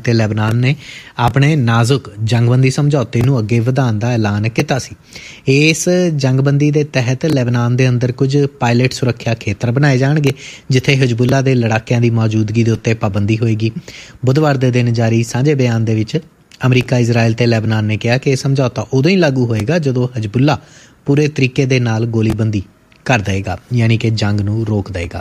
ਤੇ ਲੈਬਨਾਨ ਨੇ ਆਪਣੇ ਨਾਜ਼ੁਕ ਜੰਗਬੰਦੀ ਸਮਝੌਤੇ ਨੂੰ ਅੱਗੇ ਵਧਾਉਣ ਦਾ ਐਲਾਨ ਕੀਤਾ ਸੀ। ਇਸ ਜੰਗਬੰਦੀ ਦੇ ਤਹਿਤ ਲੈਬਨਾਨ ਦੇ ਅੰਦਰ ਕੁਝ ਪਾਇਲਟ ਸੁਰੱਖਿਆ ਖੇਤਰ ਬਣਾਏ ਜਾਣਗੇ ਜਿੱਥੇ ਹਿਜ਼ਬੁੱਲਾ ਦੇ ਲੜਾਕਿਆਂ ਦੀ ਮੌਜੂਦਗੀ ਦੇ ਉੱਤੇ ਪਾਬੰਦੀ ਹੋਏਗੀ। ਬੁੱਧਵਾਰ ਦੇ ਦਿਨ ਜਾਰੀ ਸਾਂਝੇ ਬਿਆਨ ਦੇ ਵਿੱਚ ਅਮਰੀਕਾ, ਇਜ਼ਰਾਈਲ ਤੇ ਲੈਬਨਾਨ ਨੇ ਕਿਹਾ ਕਿ ਇਹ ਸਮਝੌਤਾ ਉਦੋਂ ਹੀ ਲਾਗੂ ਹੋਏਗਾ ਜਦੋਂ ਹਿਜ਼ਬੁੱਲਾ ਪੂਰੇ ਤਰੀਕੇ ਦੇ ਨਾਲ ਗੋਲੀਬੰਦੀ ਕਰ ਦੇਗਾ, ਯਾਨੀ ਕਿ ਜੰਗ ਨੂੰ ਰੋਕ ਦੇਗਾ।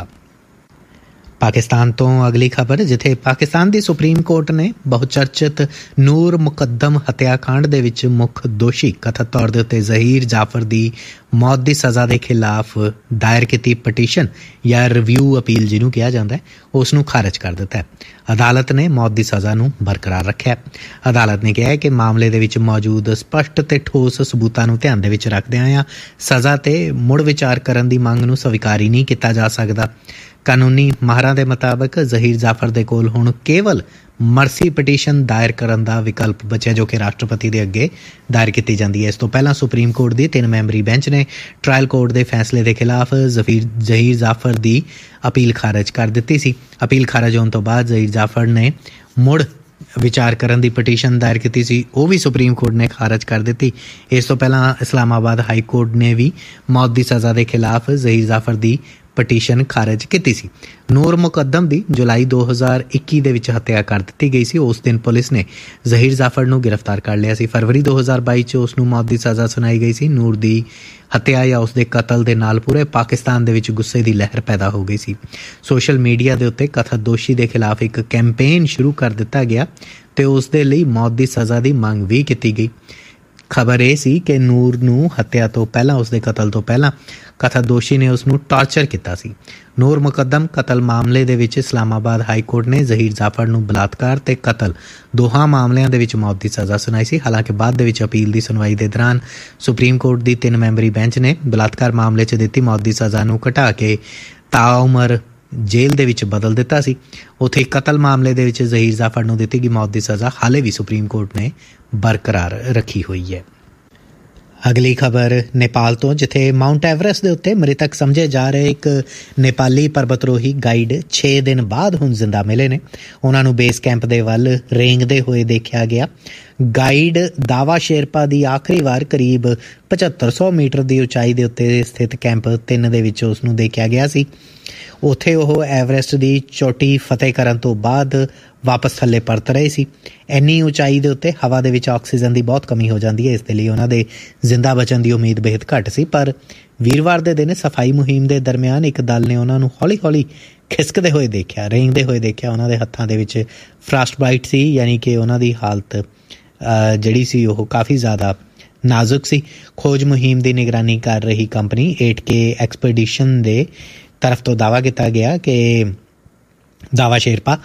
ਪਾਕਿਸਤਾਨ ਤੋਂ ਅਗਲੀ ਖਬਰ, ਜਿੱਥੇ ਪਾਕਿਸਤਾਨ ਦੀ ਸੁਪਰੀਮ ਕੋਰਟ ਨੇ ਬਹੁਚਰਚਿਤ ਨੂਰ ਮੁਕੱਦਮ ਹੱਤਿਆਕਾਂਡ ਦੇ ਵਿੱਚ ਮੁੱਖ ਦੋਸ਼ੀ ਕਥਿਤ ਤੌਰ ਦੇ ਉੱਤੇ ਜ਼ਹੀਰ ਜਾਫਰ ਦੀ ਮੌਤ ਦੀ ਸਜ਼ਾ ਦੇ ਖਿਲਾਫ ਦਾਇਰ ਕੀਤੀ ਪਟੀਸ਼ਨ ਜਾਂ ਰਿਵਿਊ ਅਪੀਲ ਜਿਹਨੂੰ ਕਿਹਾ ਜਾਂਦਾ ਹੈ, ਉਸ ਨੂੰ ਖਾਰਜ ਕਰ ਦਿੱਤਾ ਹੈ। ਅਦਾਲਤ ਨੇ ਮੌਤ ਦੀ ਸਜ਼ਾ ਨੂੰ ਬਰਕਰਾਰ ਰੱਖਿਆ। ਅਦਾਲਤ ਨੇ ਕਿਹਾ ਕਿ ਮਾਮਲੇ ਦੇ ਵਿੱਚ ਮੌਜੂਦ ਸਪਸ਼ਟ ਤੇ ਠੋਸ ਸਬੂਤਾਂ ਨੂੰ ਧਿਆਨ ਦੇ ਵਿੱਚ ਰੱਖਦਿਆਂ ਸਜ਼ਾ ਤੇ ਮੁੜ ਵਿਚਾਰ ਕਰਨ ਦੀ ਮੰਗ ਨੂੰ ਸਵੀਕਾਰ ਨਹੀਂ ਕੀਤਾ ਜਾ ਸਕਦਾ। ਕਾਨੂੰਨੀ ਮਾਹਰਾਂ ਦੇ ਮੁਤਾਬਕ ਜ਼ਹੀਰ ਜਾਫਰ ਦੇ ਕੋਲ ਹੁਣ ਕੇਵਲ ਮਰਸੀ ਪਟੀਸ਼ਨ ਦਾਇਰ ਕਰਨ ਦਾ ਵਿਕਲਪ ਬਚਿਆ ਜੋ ਕਿ ਰਾਸ਼ਟਰਪਤੀ ਦੇ ਅੱਗੇ ਦਾਇਰ ਕੀਤੀ ਜਾਂਦੀ ਹੈ। ਇਸ ਤੋਂ ਪਹਿਲਾਂ ਸੁਪਰੀਮ ਕੋਰਟ ਦੀ 3 ਮੈਂਬਰੀ ਬੈਂਚ ਨੇ ਟਰਾਇਲ ਕੋਰਟ ਦੇ ਫੈਸਲੇ ਦੇ ਖਿਲਾਫ ਜ਼ਹੀਰ ਜਾਫਰ ਦੀ ਅਪੀਲ ਖਾਰਜ ਕਰ ਦਿੱਤੀ ਸੀ। ਅਪੀਲ ਖਾਰਜ ਹੋਣ ਤੋਂ ਬਾਅਦ ਜ਼ਹੀਰ ਜਾਫਰ ਨੇ ਮੁੜ ਵਿਚਾਰ ਕਰਨ ਦੀ ਪਟੀਸ਼ਨ ਦਾਇਰ ਕੀਤੀ ਸੀ, ਉਹ ਵੀ ਸੁਪਰੀਮ ਕੋਰਟ ਨੇ ਖਾਰਜ ਕਰ ਦਿੱਤੀ। ਇਸ ਤੋਂ ਪਹਿਲਾਂ ਇਸਲਾਮਾਬਾਦ ਹਾਈ ਕੋਰਟ ਨੇ ਵੀ ਮੌਤ ਦੀ ਸਜ਼ਾ ਦੇ ਖਿਲਾਫ ਜ਼ਹੀਰ ਜਾਫਰ ਦੀ ਪਟੀਸ਼ਨ ਖਾਰਜ ਕੀਤੀ ਸੀ। ਨੂਰ ਮੁਕੱਦਮ ਦੀ ਜੁਲਾਈ 2021 ਦੇ ਵਿੱਚ ਹੱਤਿਆ ਕਰ ਦਿੱਤੀ ਗਈ ਸੀ। ਉਸ ਦਿਨ ਪੁਲਿਸ ਨੇ ਜ਼ਹੀਰ ਜਾਫਰ ਨੂੰ ਗ੍ਰਿਫਤਾਰ ਕਰ ਲਿਆ ਸੀ। ਫਰਵਰੀ 2022 'ਚ ਉਸ ਨੂੰ ਮੌਤ ਦੀ ਸਜ਼ਾ ਸੁਣਾਈ ਗਈ ਸੀ। ਨੂਰ ਦੀ ਹੱਤਿਆ ਜਾਂ ਉਸ ਦੇ ਕਤਲ ਦੇ ਨਾਲ ਪੂਰੇ ਪਾਕਿਸਤਾਨ ਦੇ ਵਿੱਚ ਗੁੱਸੇ ਦੀ ਲਹਿਰ ਪੈਦਾ ਹੋ ਗਈ ਸੀ। ਸੋਸ਼ਲ ਮੀਡੀਆ ਦੇ ਉੱਤੇ ਕਥਿਤ ਦੋਸ਼ੀ ਦੇ ਖਿਲਾਫ ਇੱਕ ਕੈਂਪੇਨ ਸ਼ੁਰੂ ਕਰ ਦਿੱਤਾ ਗਿਆ ਤੇ ਉਸ ਦੇ ਲਈ ਮੌਤ ਦੀ ਸਜ਼ਾ ਦੀ ਮੰਗ ਵੀ ਕੀਤੀ ਗਈ। ਖਬਰ ਇਹ ਸੀ ਕਿ ਨੂਰ ਨੂੰ ਹੱਤਿਆ ਤੋਂ ਪਹਿਲਾਂ, ਉਸ ਦੇ ਕਤਲ ਤੋਂ ਪਹਿਲਾਂ ਕਥਿਤ ਦੋਸ਼ੀ ਨੇ ਉਸ ਨੂੰ ਟਾਰਚਰ ਕੀਤਾ ਸੀ। ਨੂਰ ਮੁਕੱਦਮ ਕਤਲ ਮਾਮਲੇ ਦੇ ਵਿੱਚ ਇਸਲਾਮਾਬਾਦ ਹਾਈ ਕੋਰਟ ਨੇ ਜ਼ਹੀਰ ਜਾਫਰ ਨੂੰ ਬਲਾਤਕਾਰ ਤੇ ਕਤਲ ਦੋਹਾਂ ਮਾਮਲਿਆਂ ਦੇ ਵਿੱਚ ਮੌਤ ਦੀ ਸਜ਼ਾ ਸੁਣਾਈ ਸੀ। ਹਾਲਾਂਕਿ ਬਾਅਦ ਦੇ ਵਿੱਚ ਅਪੀਲ ਦੀ ਸੁਣਵਾਈ ਦੇ ਦੌਰਾਨ ਸੁਪਰੀਮ ਕੋਰਟ ਦੀ 3 ਮੈਂਬਰੀ ਬੈਂਚ ਨੇ ਬਲਾਤਕਾਰ ਮਾਮਲੇ 'ਚ ਦਿੱਤੀ ਮੌਤ ਦੀ ਸਜ਼ਾ ਨੂੰ ਘਟਾ ਕੇ ਤਾਉਮਰ ਜੇਲ੍ਹ ਦੇ ਵਿੱਚ ਬਦਲ ਦਿੱਤਾ ਸੀ। ਉੱਥੇ ਕਤਲ ਮਾਮਲੇ ਦੇ ਵਿੱਚ ਜ਼ਹੀਰ ਜਾਫਰ ਨੂੰ ਦਿੱਤੀ ਗਈ ਮੌਤ ਦੀ ਸਜ਼ਾ ਹਾਲੇ ਵੀ ਸੁਪਰੀਮ ਕੋਰਟ ਨੇ ਬਰਕਰਾਰ ਰੱਖੀ ਹੋਈ ਹੈ। ਅਗਲੀ ਖਬਰ ਨੇਪਾਲ ਤੋਂ, ਜਿੱਥੇ ਮਾਊਂਟ ਐਵਰੈਸਟ ਦੇ ਉੱਤੇ ਮ੍ਰਿਤਕ ਸਮਝੇ ਜਾ ਰਹੇ ਇੱਕ ਨੇਪਾਲੀ ਪਰਬਤਰੋਹੀ ਗਾਈਡ 6 ਦਿਨ ਬਾਅਦ ਹੁਣ ਜ਼ਿੰਦਾ ਮਿਲੇ ਨੇ। ਉਹਨਾਂ ਨੂੰ ਬੇਸ ਕੈਂਪ ਦੇ ਵੱਲ ਰੇਂਗਦੇ ਹੋਏ ਦੇਖਿਆ ਗਿਆ। ਗਾਈਡ ਦਾਵਾ ਸ਼ੇਰਪਾ ਦੀ ਆਖਰੀ ਵਾਰ ਕਰੀਬ 7500 ਮੀਟਰ ਦੀ ਉਚਾਈ ਦੇ ਉੱਤੇ ਸਥਿਤ ਕੈਂਪ 3 ਦੇ ਵਿੱਚ ਉਸ ਨੂੰ ਦੇਖਿਆ ਗਿਆ ਸੀ। ਉੱਥੇ ਉਹ ਐਵਰੈਸਟ ਦੀ ਚੋਟੀ ਫਤਿਹ ਕਰਨ ਤੋਂ ਬਾਅਦ ਵਾਪਸ ਥੱਲੇ ਪਰਤ ਰਹੇ ਸੀ। ਇੰਨੀ ਉਚਾਈ ਦੇ ਉੱਤੇ ਹਵਾ ਦੇ ਵਿੱਚ ਆਕਸੀਜਨ ਦੀ ਬਹੁਤ ਕਮੀ ਹੋ ਜਾਂਦੀ ਹੈ, ਇਸ ਦੇ ਲਈ ਉਹਨਾਂ ਦੇ ਜ਼ਿੰਦਾ ਬਚਣ ਦੀ ਉਮੀਦ ਬੇਹੱਦ ਘੱਟ ਸੀ। ਪਰ ਵੀਰਵਾਰ ਦੇ ਦਿਨ ਸਫਾਈ ਮੁਹਿੰਮ ਦੇ ਦਰਮਿਆਨ ਇੱਕ ਦਲ ਨੇ ਉਹਨਾਂ ਨੂੰ ਹੌਲੀ ਹੌਲੀ ਖਿਸਕਦੇ ਹੋਏ ਦੇਖਿਆ, ਰੇਂਗਦੇ ਹੋਏ ਦੇਖਿਆ। ਉਹਨਾਂ ਦੇ ਹੱਥਾਂ ਦੇ ਵਿੱਚ ਫਰਾਸਟ ਬਾਈਟ ਸੀ, ਯਾਨੀ ਕਿ ਉਹਨਾਂ ਦੀ ਹਾਲਤ ਜਿਹੜੀ ਸੀ ਉਹ ਕਾਫੀ ਜ਼ਿਆਦਾ ਨਾਜ਼ੁਕ ਸੀ। ਖੋਜ ਮੁਹਿੰਮ ਦੀ ਨਿਗਰਾਨੀ ਕਰ ਰਹੀ ਕੰਪਨੀ 8K ਐਕਸਪੀਡੀਸ਼ਨ ਦੇ ਤਰਫ ਤੋਂ ਦਾਵਾ ਕੀਤਾ ਗਿਆ ਕਿ ਦਾਵਾ ਸ਼ੇਰਪਾ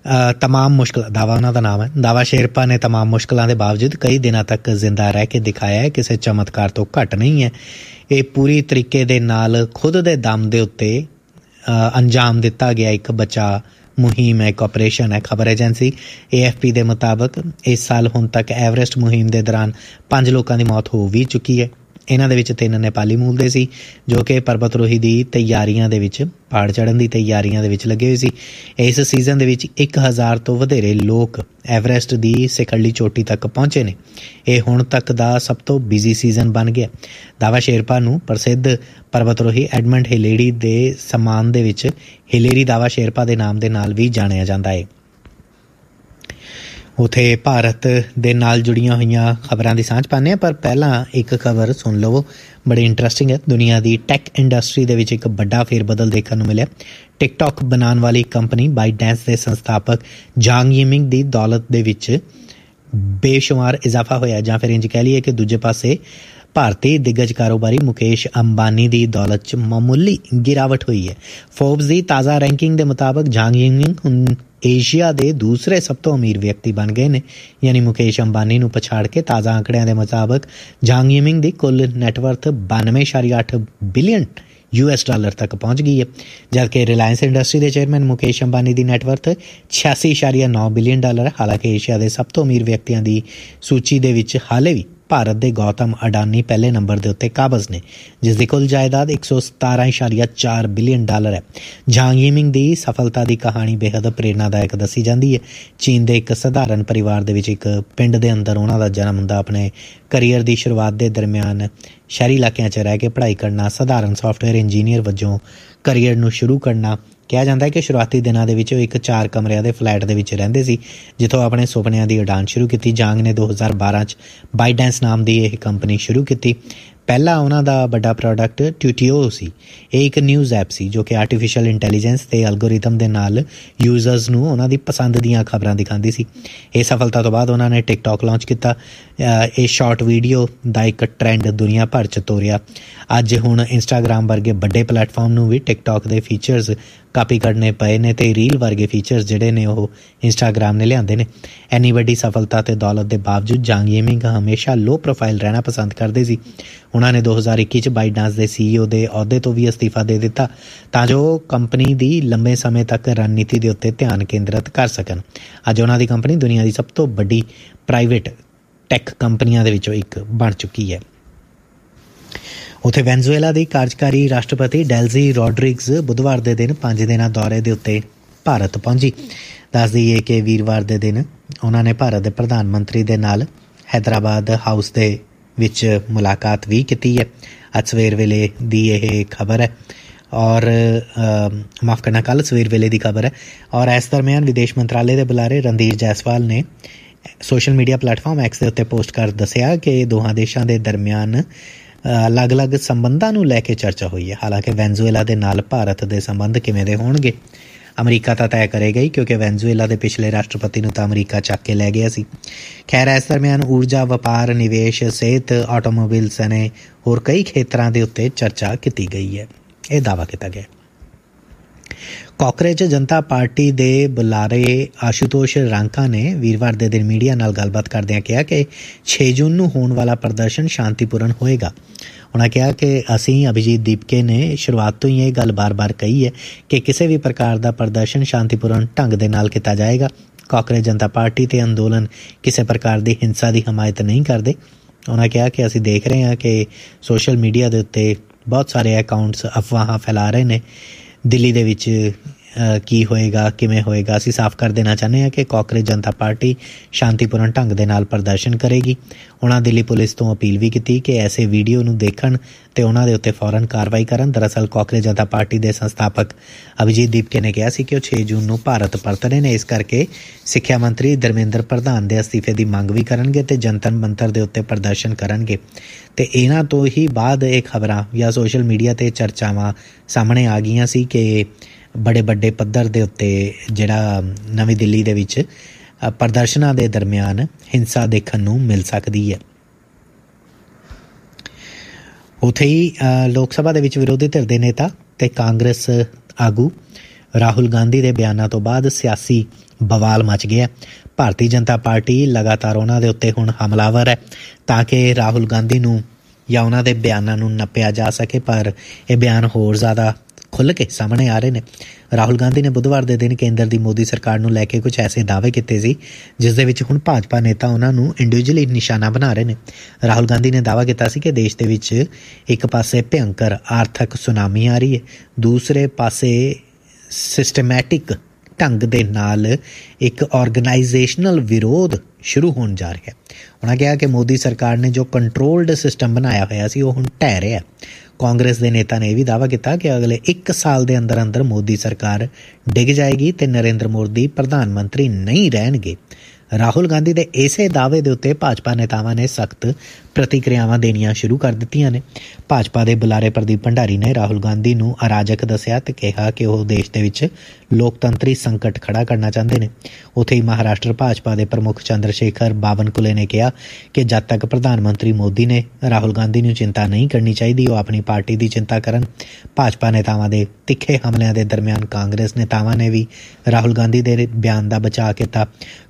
ਦਾਵਾ ਉਹਨਾਂ ਦਾ ਨਾਮ ਹੈ, ਦਾਵਾ ਸ਼ੇਰਪਾ ਨੇ ਤਮਾਮ ਮੁਸ਼ਕਿਲਾਂ ਦੇ ਬਾਵਜੂਦ ਕਈ ਦਿਨਾਂ ਤੱਕ ਜ਼ਿੰਦਾ ਰਹਿ ਕੇ ਦਿਖਾਇਆ ਹੈ, ਕਿਸੇ ਚਮਤਕਾਰ ਤੋਂ ਘੱਟ ਨਹੀਂ ਹੈ। ਇਹ ਪੂਰੀ ਤਰੀਕੇ ਦੇ ਨਾਲ ਖੁਦ ਦੇ ਦਮ ਦੇ ਉੱਤੇ ਅੰਜਾਮ ਦਿੱਤਾ ਗਿਆ ਇੱਕ ਬਚਾਅ ਮੁਹਿੰਮ ਹੈ, ਇੱਕ ਆਪਰੇਸ਼ਨ ਹੈ। ਖਬਰ ਏਜੰਸੀ AFP ਦੇ ਮੁਤਾਬਕ ਇਸ ਸਾਲ ਹੁਣ ਤੱਕ ਐਵਰੈਸਟ ਮੁਹਿੰਮ ਦੇ ਦੌਰਾਨ 5 ਲੋਕਾਂ ਦੀ ਮੌਤ ਹੋ ਵੀ ਚੁੱਕੀ ਹੈ। ਇਹਨਾਂ ਦੇ ਵਿੱਚ 3 ਨੇਪਾਲੀ ਮੂਲ ਦੇ ਸੀ ਜੋ ਕਿ ਪਰਬਤਰੋਹੀ ਦੀ ਤਿਆਰੀਆਂ ਦੇ ਵਿੱਚ, ਪਹਾੜ ਚੜ੍ਹਨ ਦੀ ਤਿਆਰੀਆਂ ਦੇ ਵਿੱਚ ਲੱਗੇ ਹੋਏ ਸੀ। ਇਸ ਸੀਜ਼ਨ ਦੇ ਵਿੱਚ 1000 ਤੋਂ ਵਧੇਰੇ ਲੋਕ ਐਵਰੈਸਟ ਦੀ ਸਿਖਰਲੀ ਚੋਟੀ ਤੱਕ ਪਹੁੰਚੇ ਨੇ। ਇਹ ਹੁਣ ਤੱਕ ਦਾ ਸਭ ਤੋਂ ਬਿਜ਼ੀ ਸੀਜ਼ਨ ਬਣ ਗਿਆ। ਦਾਵਾ ਸ਼ੇਰਪਾ ਨੂੰ ਪ੍ਰਸਿੱਧ ਪਰਬਤਰੋਹੀ ਐਡਮੰਡ ਹਿਲੇਰੀ ਦੇ ਸਨਮਾਨ ਦੇ ਵਿੱਚ ਹਿਲੇਰੀ ਦਾਵਾ ਸ਼ੇਰਪਾ ਦੇ ਨਾਮ ਦੇ ਨਾਲ ਵੀ ਜਾਣਿਆ ਜਾਂਦਾ ਹੈ। ਉੱਥੇ ਭਾਰਤ ਦੇ ਨਾਲ ਜੁੜੀਆਂ ਹੋਈਆਂ ਖਬਰਾਂ ਦੀ ਸਾਂਝ ਪਾਉਂਦੇ ਹਾਂ, ਪਰ ਪਹਿਲਾਂ ਇੱਕ ਖਬਰ ਸੁਣ ਲਵੋ, ਬੜੀ ਇੰਟਰਸਟਿੰਗ ਹੈ। ਦੁਨੀਆ ਦੀ ਟੈਕ ਇੰਡਸਟਰੀ ਦੇ ਵਿੱਚ ਇੱਕ ਵੱਡਾ ਫੇਰਬਦਲ ਦੇਖਣ ਨੂੰ ਮਿਲਿਆ। ਟਿਕਟੌਕ ਬਣਾਉਣ ਵਾਲੀ ਕੰਪਨੀ ਬਾਈਟਡੈਂਸ ਦੇ ਸੰਸਥਾਪਕ ਜਾਂਗ ਯਿਮਿੰਗ ਦੀ ਦੌਲਤ ਦੇ ਵਿੱਚ ਬੇਸ਼ੁਮਾਰ ਇਜ਼ਾਫਾ ਹੋਇਆ, ਜਾਂ ਫਿਰ ਇੰਝ ਕਹਿ ਲਈਏ ਕਿ ਦੂਜੇ ਪਾਸੇ ਭਾਰਤੀ ਦਿੱਗਜ ਕਾਰੋਬਾਰੀ ਮੁਕੇਸ਼ ਅੰਬਾਨੀ ਦੀ ਦੌਲਤ 'ਚ ਮਾਮੂਲੀ ਗਿਰਾਵਟ ਹੋਈ ਹੈ। ਫੋਰਬਸ ਦੀ ਤਾਜ਼ਾ ਰੈਂਕਿੰਗ ਦੇ ਮੁਤਾਬਕ ਜਾਂਗ ਯਿਮਿੰਗ ਹੁਣ ਏਸ਼ੀਆ ਦੇ ਦੂਸਰੇ ਸਭ ਤੋਂ ਅਮੀਰ ਵਿਅਕਤੀ ਬਣ ਗਏ ਨੇ, ਯਾਨੀ ਮੁਕੇਸ਼ ਅੰਬਾਨੀ ਨੂੰ ਪਛਾੜ ਕੇ। ਤਾਜ਼ਾ ਆંકੜਿਆਂ ਦੇ ਮੁਤਾਬਕ ਜਾਂਗ ਯਿਮਿੰਗ ਦੀ ਕੁੱਲ ਨੈਟਵਰਥ 92.8 ਬਿਲੀਅਨ $, ਤੱਕ ਪਹੁੰਚ ਗਈ ਹੈ, ਜਦਕਿ ਰਿਲਾਇੰਸ ਇੰਡਸਟਰੀ ਦੇ ਚੇਅਰਮੈਨ ਮੁਕੇਸ਼ ਅੰਬਾਨੀ ਦੀ ਨੈਟਵਰਥ $86.9 ਬਿਲੀਅਨ ਹੈ। ਹਾਲਾਂਕਿ ਏਸ਼ੀਆ ਦੇ ਸਭ ਤੋਂ ਅਮੀਰ ਵਿਅਕਤੀਆਂ ਦੀ ਸੂਚੀ ਦੇ ਵਿੱਚ ਹਾਲੇ ਵੀ ਭਾਰਤ ਦੇ ਗੌਤਮ ਅਡਾਨੀ ਪਹਿਲੇ ਨੰਬਰ ਦੇ ਉੱਤੇ ਕਾਬਜ਼ ਨੇ, ਜਿਸ ਦੀ ਕੁੱਲ ਜਾਇਦਾਦ $117.4 ਬਿਲੀਅਨ ਹੈ। ਜਾਂਗ ਯੀਮਿੰਗ ਦੀ ਸਫਲਤਾ ਦੀ ਕਹਾਣੀ ਬੇਹੱਦ ਪ੍ਰੇਰਨਾਦਾਇਕ ਦੱਸੀ ਜਾਂਦੀ ਹੈ। ਚੀਨ ਦੇ ਇੱਕ ਸਧਾਰਨ ਪਰਿਵਾਰ ਦੇ ਵਿੱਚ ਇੱਕ ਪਿੰਡ ਦੇ ਅੰਦਰ ਉਹਨਾਂ ਦਾ ਜਨਮ ਹੁੰਦਾ। ਆਪਣੇ ਕਰੀਅਰ ਦੀ ਸ਼ੁਰੂਆਤ ਦੇ ਦਰਮਿਆਨ ਸ਼ਹਿਰੀ ਇਲਾਕਿਆਂ 'ਚ ਰਹਿ ਕੇ ਪੜ੍ਹਾਈ ਕਰਨਾ, ਸਧਾਰਨ ਸਾਫਟਵੇਅਰ ਇੰਜੀਨੀਅਰ ਵਜੋਂ ਕਰੀਅਰ ਨੂੰ ਸ਼ੁਰੂ ਕਰਨਾ। ਕਿਹਾ ਜਾਂਦਾ ਹੈ ਕਿ ਸ਼ੁਰੂਆਤੀ ਦਿਨਾਂ ਦੇ ਵਿੱਚ ਉਹ ਇੱਕ 4 ਕਮਰਿਆਂ ਦੇ ਫਲੈਟ ਦੇ ਵਿੱਚ ਰਹਿੰਦੇ ਸੀ, ਜਿੱਥੋਂ ਆਪਣੇ ਸੁਪਨਿਆਂ ਦੀ ਉਡਾਨ ਸ਼ੁਰੂ ਕੀਤੀ। ਜਾਂਗ ਨੇ 2012 'ਚ ਬਾਈਡੈਂਸ ਨਾਮ ਦੀ ਇਹ ਕੰਪਨੀ ਸ਼ੁਰੂ ਕੀਤੀ। ਪਹਿਲਾ ਉਹਨਾਂ ਦਾ ਵੱਡਾ ਪ੍ਰੋਡਕਟ ਟਿਊਟੀਓ ਸੀ। ਇਹ ਇੱਕ ਨਿਊਜ਼ ਐਪ ਸੀ ਜੋ ਕਿ ਆਰਟੀਫਿਸ਼ੀਅਲ ਇੰਟੈਲੀਜੈਂਸ ਅਤੇ ਐਲਗੋਰਿਥਮ ਦੇ ਨਾਲ ਯੂਜ਼ਰਸ ਨੂੰ ਉਹਨਾਂ ਦੀ ਪਸੰਦ ਦੀਆਂ ਖਬਰਾਂ ਦਿਖਾਉਂਦੀ ਸੀ। ਇਹ ਸਫਲਤਾ ਤੋਂ ਬਾਅਦ ਉਹਨਾਂ ਨੇ ਟਿਕਟੌਕ ਲਾਂਚ ਕੀਤਾ। ਇਹ ਸ਼ਾਰਟ ਵੀਡੀਓ ਦਾ ਇੱਕ ਟਰੈਂਡ ਦੁਨੀਆ ਭਰ 'ਚ ਤੋਰਿਆ। ਅੱਜ ਹੁਣ ਇੰਸਟਾਗ੍ਰਾਮ ਵਰਗੇ ਵੱਡੇ ਪਲੇਟਫਾਰਮ ਨੂੰ ਵੀ ਟਿਕਟੌਕ ਦੇ ਫੀਚਰਸ ਕਾਪੀ ਕਰਨੇ ਪਏ ਨੇ ਅਤੇ ਰੀਲ ਵਰਗੇ ਫੀਚਰਸ ਜਿਹੜੇ ਨੇ ਉਹ ਇੰਸਟਾਗ੍ਰਾਮ ਨੇ ਲਿਆਂਦੇ ਨੇ। ਇੰਨੀ ਵੱਡੀ ਸਫਲਤਾ ਅਤੇ ਦੌਲਤ ਦੇ ਬਾਵਜੂਦ ਜਾਂਗ ਯੀਮਿੰਗ ਹਮੇਸ਼ਾ ਲੋ ਪ੍ਰੋਫਾਈਲ ਰਹਿਣਾ ਪਸੰਦ ਕਰਦੇ ਸੀ। ਉਹਨਾਂ ਨੇ 2021 'ਚ ਬਾਈਡੈਂਸ ਦੇ CEO ਦੇ ਅਹੁਦੇ ਤੋਂ ਵੀ ਅਸਤੀਫਾ ਦੇ ਦਿੱਤਾ ਤਾਂ ਜੋ ਉਹ ਕੰਪਨੀ ਦੀ ਲੰਬੇ ਸਮੇਂ ਤੱਕ ਰਣਨੀਤੀ ਦੇ ਉੱਤੇ ਧਿਆਨ ਕੇਂਦਰਿਤ ਕਰ ਸਕਣ। ਅੱਜ ਉਹਨਾਂ ਦੀ ਕੰਪਨੀ ਦੁਨੀਆ ਦੀ ਸਭ ਤੋਂ ਵੱਡੀ ਪ੍ਰਾਈਵੇਟ ਟੈਕ ਕੰਪਨੀਆਂ ਦੇ ਵਿੱਚੋਂ ਇੱਕ ਬਣ ਚੁੱਕੀ ਹੈ। ਉੱਥੇ ਵੈਨਜ਼ੂਏਲਾ ਦੀ ਕਾਰਜਕਾਰੀ ਰਾਸ਼ਟਰਪਤੀ ਡੈਲਜ਼ੀ ਰੋਡਰਿਗਜ਼ ਬੁੱਧਵਾਰ ਦੇ ਦਿਨ 5 ਦਿਨਾਂ ਦੌਰੇ ਦੇ ਉੱਤੇ ਭਾਰਤ ਪਹੁੰਚੀ। ਦੱਸ ਦਈਏ ਕਿ ਵੀਰਵਾਰ ਦੇ ਦਿਨ ਉਹਨਾਂ ਨੇ ਭਾਰਤ ਦੇ ਪ੍ਰਧਾਨ ਮੰਤਰੀ ਦੇ ਨਾਲ ਹੈਦਰਾਬਾਦ ਹਾਊਸ ਦੇ ਵਿੱਚ ਮੁਲਾਕਾਤ ਵੀ ਕੀਤੀ ਹੈ। ਅੱਜ ਸਵੇਰ ਵੇਲੇ ਦੀ ਇਹ ਖਬਰ ਹੈ ਔਰ ਮਾਫ ਕਰਨਾ ਕੱਲ੍ਹ ਸਵੇਰ ਵੇਲੇ ਦੀ ਖਬਰ ਹੈ। ਔਰ ਇਸ ਦਰਮਿਆਨ ਵਿਦੇਸ਼ ਮੰਤਰਾਲੇ ਦੇ ਬੁਲਾਰੇ ਰਣਧੀਰ ਜੈਸਵਾਲ ਨੇ ਸੋਸ਼ਲ ਮੀਡੀਆ ਪਲੇਟਫਾਰਮ ਐਕਸ ਦੇ ਉੱਤੇ ਪੋਸਟ ਕਰ ਦੱਸਿਆ ਕਿ ਦੋਹਾਂ ਦੇਸ਼ਾਂ ਦੇ ਦਰਮਿਆਨ ਅਲੱਗ-ਅਲੱਗ ਸੰਬੰਧਾਂ ਨੂੰ ਲੈ ਕੇ ਚਰਚਾ ਹੋਈ ਹੈ। ਹਾਲਾਂਕਿ ਵੈਨਜ਼ੂਏਲਾ ਦੇ ਨਾਲ ਭਾਰਤ ਦੇ ਸੰਬੰਧ ਕਿਵੇਂ ਦੇ ਹੋਣਗੇ ਅਮਰੀਕਾ ਤਾਂ ਤੈਅ ਕਰੇਗਾ ਹੀ, ਕਿਉਂਕਿ ਵੈਨਜ਼ੂਏਲਾ ਦੇ ਪਿਛਲੇ ਰਾਸ਼ਟਰਪਤੀ ਨੂੰ ਤਾਂ ਅਮਰੀਕਾ ਚੱਕ ਕੇ ਲੈ ਗਿਆ ਸੀ। ਖੈਰ, ਇਸ ਦਰਮਿਆਨ ਊਰਜਾ, ਵਪਾਰ, ਨਿਵੇਸ਼, ਸਿਹਤ, ਆਟੋਮੋਬਾਈਲ ਸਣੇ ਹੋਰ ਕਈ ਖੇਤਰਾਂ ਦੇ ਉੱਤੇ ਚਰਚਾ ਕੀਤੀ ਗਈ ਹੈ। ਇਹ ਦਾਅਵਾ ਕੀਤਾ ਗਿਆ। ਕਾਕਰੇਜ ਜਨਤਾ ਪਾਰਟੀ ਦੇ ਬੁਲਾਰੇ ਆਸ਼ੂਤੋਸ਼ ਰਾਂਕਾ ਨੇ ਵੀਰਵਾਰ ਦੇ ਦਿਨ ਮੀਡੀਆ ਨਾਲ ਗੱਲਬਾਤ ਕਰਦਿਆਂ ਕਿਹਾ ਕਿ 6 ਜੂਨ ਨੂੰ ਹੋਣ ਵਾਲਾ ਪ੍ਰਦਰਸ਼ਨ ਸ਼ਾਂਤੀਪੂਰਨ ਹੋਏਗਾ। ਉਹਨਾਂ ਕਿਹਾ ਕਿ ਅਸੀਂ ਅਭਿਜੀਤ ਦੀਪਕੇ ਨੇ ਸ਼ੁਰੂਆਤ ਤੋਂ ਹੀ ਇਹ ਗੱਲ ਬਾਰ-ਬਾਰ ਕਹੀ ਹੈ ਕਿ ਕਿਸੇ ਵੀ ਪ੍ਰਕਾਰ ਦਾ ਪ੍ਰਦਰਸ਼ਨ ਸ਼ਾਂਤੀਪੂਰਨ ਢੰਗ ਦੇ ਨਾਲ ਕੀਤਾ ਜਾਏਗਾ। ਕਾਕਰੇਜ ਜਨਤਾ ਪਾਰਟੀ ਤੇ ਅੰਦੋਲਨ ਕਿਸੇ ਪ੍ਰਕਾਰ ਦੀ ਹਿੰਸਾ ਦੀ ਹਮਾਇਤ ਨਹੀਂ ਕਰਦੇ। ਉਹਨਾਂ ਕਿਹਾ ਕਿ ਅਸੀਂ ਦੇਖ ਰਹੇ ਹਾਂ ਕਿ ਸੋਸ਼ਲ ਮੀਡੀਆ ਦੇ ਉੱਤੇ ਬਹੁਤ ਸਾਰੇ ਅਕਾਊਂਟਸ ਅਫਵਾਹਾਂ ਫੈਲਾ ਰਹੇ ਨੇ। ਦਿੱਲੀ ਦੇ ਵਿੱਚ ਕੀ ਹੋਏਗਾ, ਕਿਵੇਂ ਹੋਏਗਾ, ਅਸੀਂ ਸਾਫ਼ ਕਰ ਦੇਣਾ ਚਾਹੁੰਦੇ ਹਾਂ ਕਿ ਕਾਕਰੇਜ ਜਨਤਾ ਪਾਰਟੀ ਸ਼ਾਂਤੀਪੂਰਨ ਢੰਗ ਦੇ ਨਾਲ ਪ੍ਰਦਰਸ਼ਨ ਕਰੇਗੀ। ਉਹਨਾਂ ਦਿੱਲੀ ਪੁਲਿਸ ਤੋਂ ਅਪੀਲ ਵੀ ਕੀਤੀ ਕਿ ਐਸੇ ਵੀਡੀਓ ਨੂੰ ਦੇਖਣ ਤੇ ਉਹਨਾਂ ਦੇ ਉੱਤੇ ਫੌਰਨ ਕਾਰਵਾਈ ਕਰਨ। ਦਰਅਸਲ ਕਾਕਰੇਜ ਜਨਤਾ ਪਾਰਟੀ ਦੇ ਸੰਸਥਾਪਕ ਅਭਿਜੀਤ ਦੀਪਕੇ ਨੇ ਕਿਹਾ ਸੀ ਕਿ ਉਹ 6 ਜੂਨ ਨੂੰ ਭਾਰਤ ਪਰਤ ਰਹੇ ਨੇ। ਇਸ ਕਰਕੇ ਸਿੱਖਿਆ ਮੰਤਰੀ ਧਰਮੇਂਦਰ ਪ੍ਰਧਾਨ ਦੇ ਅਸਤੀਫੇ ਦੀ ਮੰਗ ਵੀ ਕਰਨਗੇ ਤੇ ਜੰਤਰ ਮੰਤਰ ਦੇ ਉੱਤੇ ਪ੍ਰਦਰਸ਼ਨ ਕਰਨਗੇ। ਤੇ ਇਹਨਾਂ ਤੋਂ ਹੀ ਬਾਅਦ ਇਹ ਖਬਰਾਂ ਜਾਂ ਸੋਸ਼ਲ ਮੀਡੀਆ ਤੇ ਚਰਚਾਵਾਂ ਸਾਹਮਣੇ ਆ ਗਈਆਂ ਸੀ ਕਿ ਬੜੇ ਵੱਡੇ ਪੱਧਰ ਦੇ ਉੱਤੇ ਜਿਹੜਾ ਨਵੀਂ ਦਿੱਲੀ ਦੇ ਵਿੱਚ ਪ੍ਰਦਰਸ਼ਨਾਂ ਦੇ ਦਰਮਿਆਨ ਹਿੰਸਾ ਦੇਖਣ ਨੂੰ ਮਿਲ ਸਕਦੀ ਹੈ। ਉੱਥੇ ਹੀ ਲੋਕ ਸਭਾ ਦੇ ਵਿੱਚ ਵਿਰੋਧੀ ਧਿਰ ਦੇ ਨੇਤਾ ਤੇ ਕਾਂਗਰਸ ਆਗੂ ਰਾਹੁਲ ਗਾਂਧੀ ਦੇ ਬਿਆਨਾਂ ਤੋਂ ਬਾਅਦ ਸਿਆਸੀ ਬਵਾਲ ਮਚ ਗਿਆ। ਭਾਰਤੀ ਜਨਤਾ ਪਾਰਟੀ ਲਗਾਤਾਰ ਉਹਨਾਂ ਦੇ ਉੱਤੇ ਹੁਣ ਹਮਲਾਵਰ ਹੈ ਤਾਂ ਕਿ ਰਾਹੁਲ ਗਾਂਧੀ ਨੂੰ ਜਾਂ ਉਹਨਾਂ ਦੇ ਬਿਆਨਾਂ ਨੂੰ ਨੱਪਿਆ ਜਾ ਸਕੇ, ਪਰ ਇਹ ਬਿਆਨ ਹੋਰ ਜ਼ਿਆਦਾ ਖੁੱਲ੍ਹ ਕੇ ਸਾਹਮਣੇ ਆ ਰਹੇ ਨੇ। ਰਾਹੁਲ ਗਾਂਧੀ ਨੇ ਬੁੱਧਵਾਰ ਦੇ ਦਿਨ ਕੇਂਦਰ ਦੀ ਮੋਦੀ ਸਰਕਾਰ ਨੂੰ ਲੈ ਕੇ ਕੁਝ ਐਸੇ ਦਾਅਵੇ ਕੀਤੇ ਸੀ ਜਿਸ ਦੇ ਵਿੱਚ ਹੁਣ ਭਾਜਪਾ ਨੇਤਾ ਉਹਨਾਂ ਨੂੰ ਇੰਡੀਵਿਜੂਅਲੀ ਨਿਸ਼ਾਨਾ ਬਣਾ ਰਹੇ ਨੇ। ਰਾਹੁਲ ਗਾਂਧੀ ਨੇ ਦਾਅਵਾ ਕੀਤਾ ਸੀ ਕਿ ਦੇਸ਼ ਦੇ ਵਿੱਚ ਇੱਕ ਪਾਸੇ ਭਿਅੰਕਰ ਆਰਥਿਕ ਸੁਨਾਮੀ ਆ ਰਹੀ ਹੈ, ਦੂਸਰੇ ਪਾਸੇ ਸਿਸਟਮੈਟਿਕ ਢੰਗ ਦੇ ਨਾਲ ਇੱਕ ਆਰਗੇਨਾਈਜ਼ੇਸ਼ਨਲ ਵਿਰੋਧ ਸ਼ੁਰੂ ਹੋਣ ਜਾ ਰਿਹਾ ਹੈ। ਉਹਨਾਂ ਕਿਹਾ ਕਿ ਮੋਦੀ ਸਰਕਾਰ ਨੇ ਜੋ ਕੰਟਰੋਲਡ ਸਿਸਟਮ ਬਣਾਇਆ ਹੋਇਆ ਸੀ ਉਹ ਹੁਣ ਢਹਿ ਰਿਹਾ। ਕਾਂਗਰਸ ਦੇ ਨੇਤਾ ਨੇ ਇਹ ਵੀ ਦਾਅਵਾ ਕੀਤਾ ਕਿ ਅਗਲੇ 1 ਸਾਲ ਦੇ ਅੰਦਰ ਅੰਦਰ ਮੋਦੀ ਸਰਕਾਰ ਡਿੱਗ ਜਾਏਗੀ ਤੇ ਨਰਿੰਦਰ ਮੋਦੀ ਪ੍ਰਧਾਨ ਮੰਤਰੀ ਨਹੀਂ ਰਹਿਣਗੇ। ਰਾਹੁਲ ਗਾਂਧੀ ਦੇ ਇਸੇ ਦਾਅਵੇ ਦੇ ਉੱਤੇ ਭਾਜਪਾ ਨੇਤਾਵਾਂ ਨੇ ਸਖਤ ਪ੍ਰਤੀਕਿਰਿਆਵਾਂ ਦੇਣੀਆਂ ਸ਼ੁਰੂ ਕਰ ਦਿੱਤੀਆਂ ਨੇ। ਭਾਜਪਾ ਦੇ ਬੁਲਾਰੇ ਪ੍ਰਦੀਪ ਭੰਡਾਰੀ ਨੇ ਰਾਹੁਲ ਗਾਂਧੀ ਨੂੰ ਅਰਾਜਕ ਦੱਸਿਆ ਤੇ ਕਿਹਾ ਕਿ ਉਹ ਦੇਸ਼ ਦੇ ਵਿੱਚ ਲੋਕਤੰਤਰੀ ਸੰਕਟ ਖੜਾ ਕਰਨਾ ਚਾਹੁੰਦੇ ਨੇ। ਉੱਥੇ ਹੀ ਮਹਾਰਾਸ਼ਟਰ ਭਾਜਪਾ ਦੇ ਪ੍ਰਮੁੱਖ ਚੰਦਰ ਸ਼ੇਖਰ ਬਾਵਨਕੁਲੇ ਨੇ ਕਿਹਾ ਕਿ ਜਦ ਤੱਕ ਪ੍ਰਧਾਨ ਮੰਤਰੀ ਮੋਦੀ ਨੇ ਰਾਹੁਲ ਗਾਂਧੀ ਨੂੰ ਚਿੰਤਾ ਨਹੀਂ ਕਰਨੀ ਚਾਹੀਦੀ, ਉਹ ਆਪਣੀ ਪਾਰਟੀ ਦੀ ਚਿੰਤਾ ਕਰਨ। ਭਾਜਪਾ ਨੇਤਾਵਾਂ ਦੇ ਤਿੱਖੇ ਹਮਲਿਆਂ ਦੇ ਦਰਮਿਆਨ ਕਾਂਗਰਸ ਨੇਤਾਵਾਂ ਨੇ ਵੀ ਰਾਹੁਲ ਗਾਂਧੀ ਦੇ ਬਿਆਨ ਦਾ ਬਚਾਅ ਕੀਤਾ। ਕਾਂਗਰਸ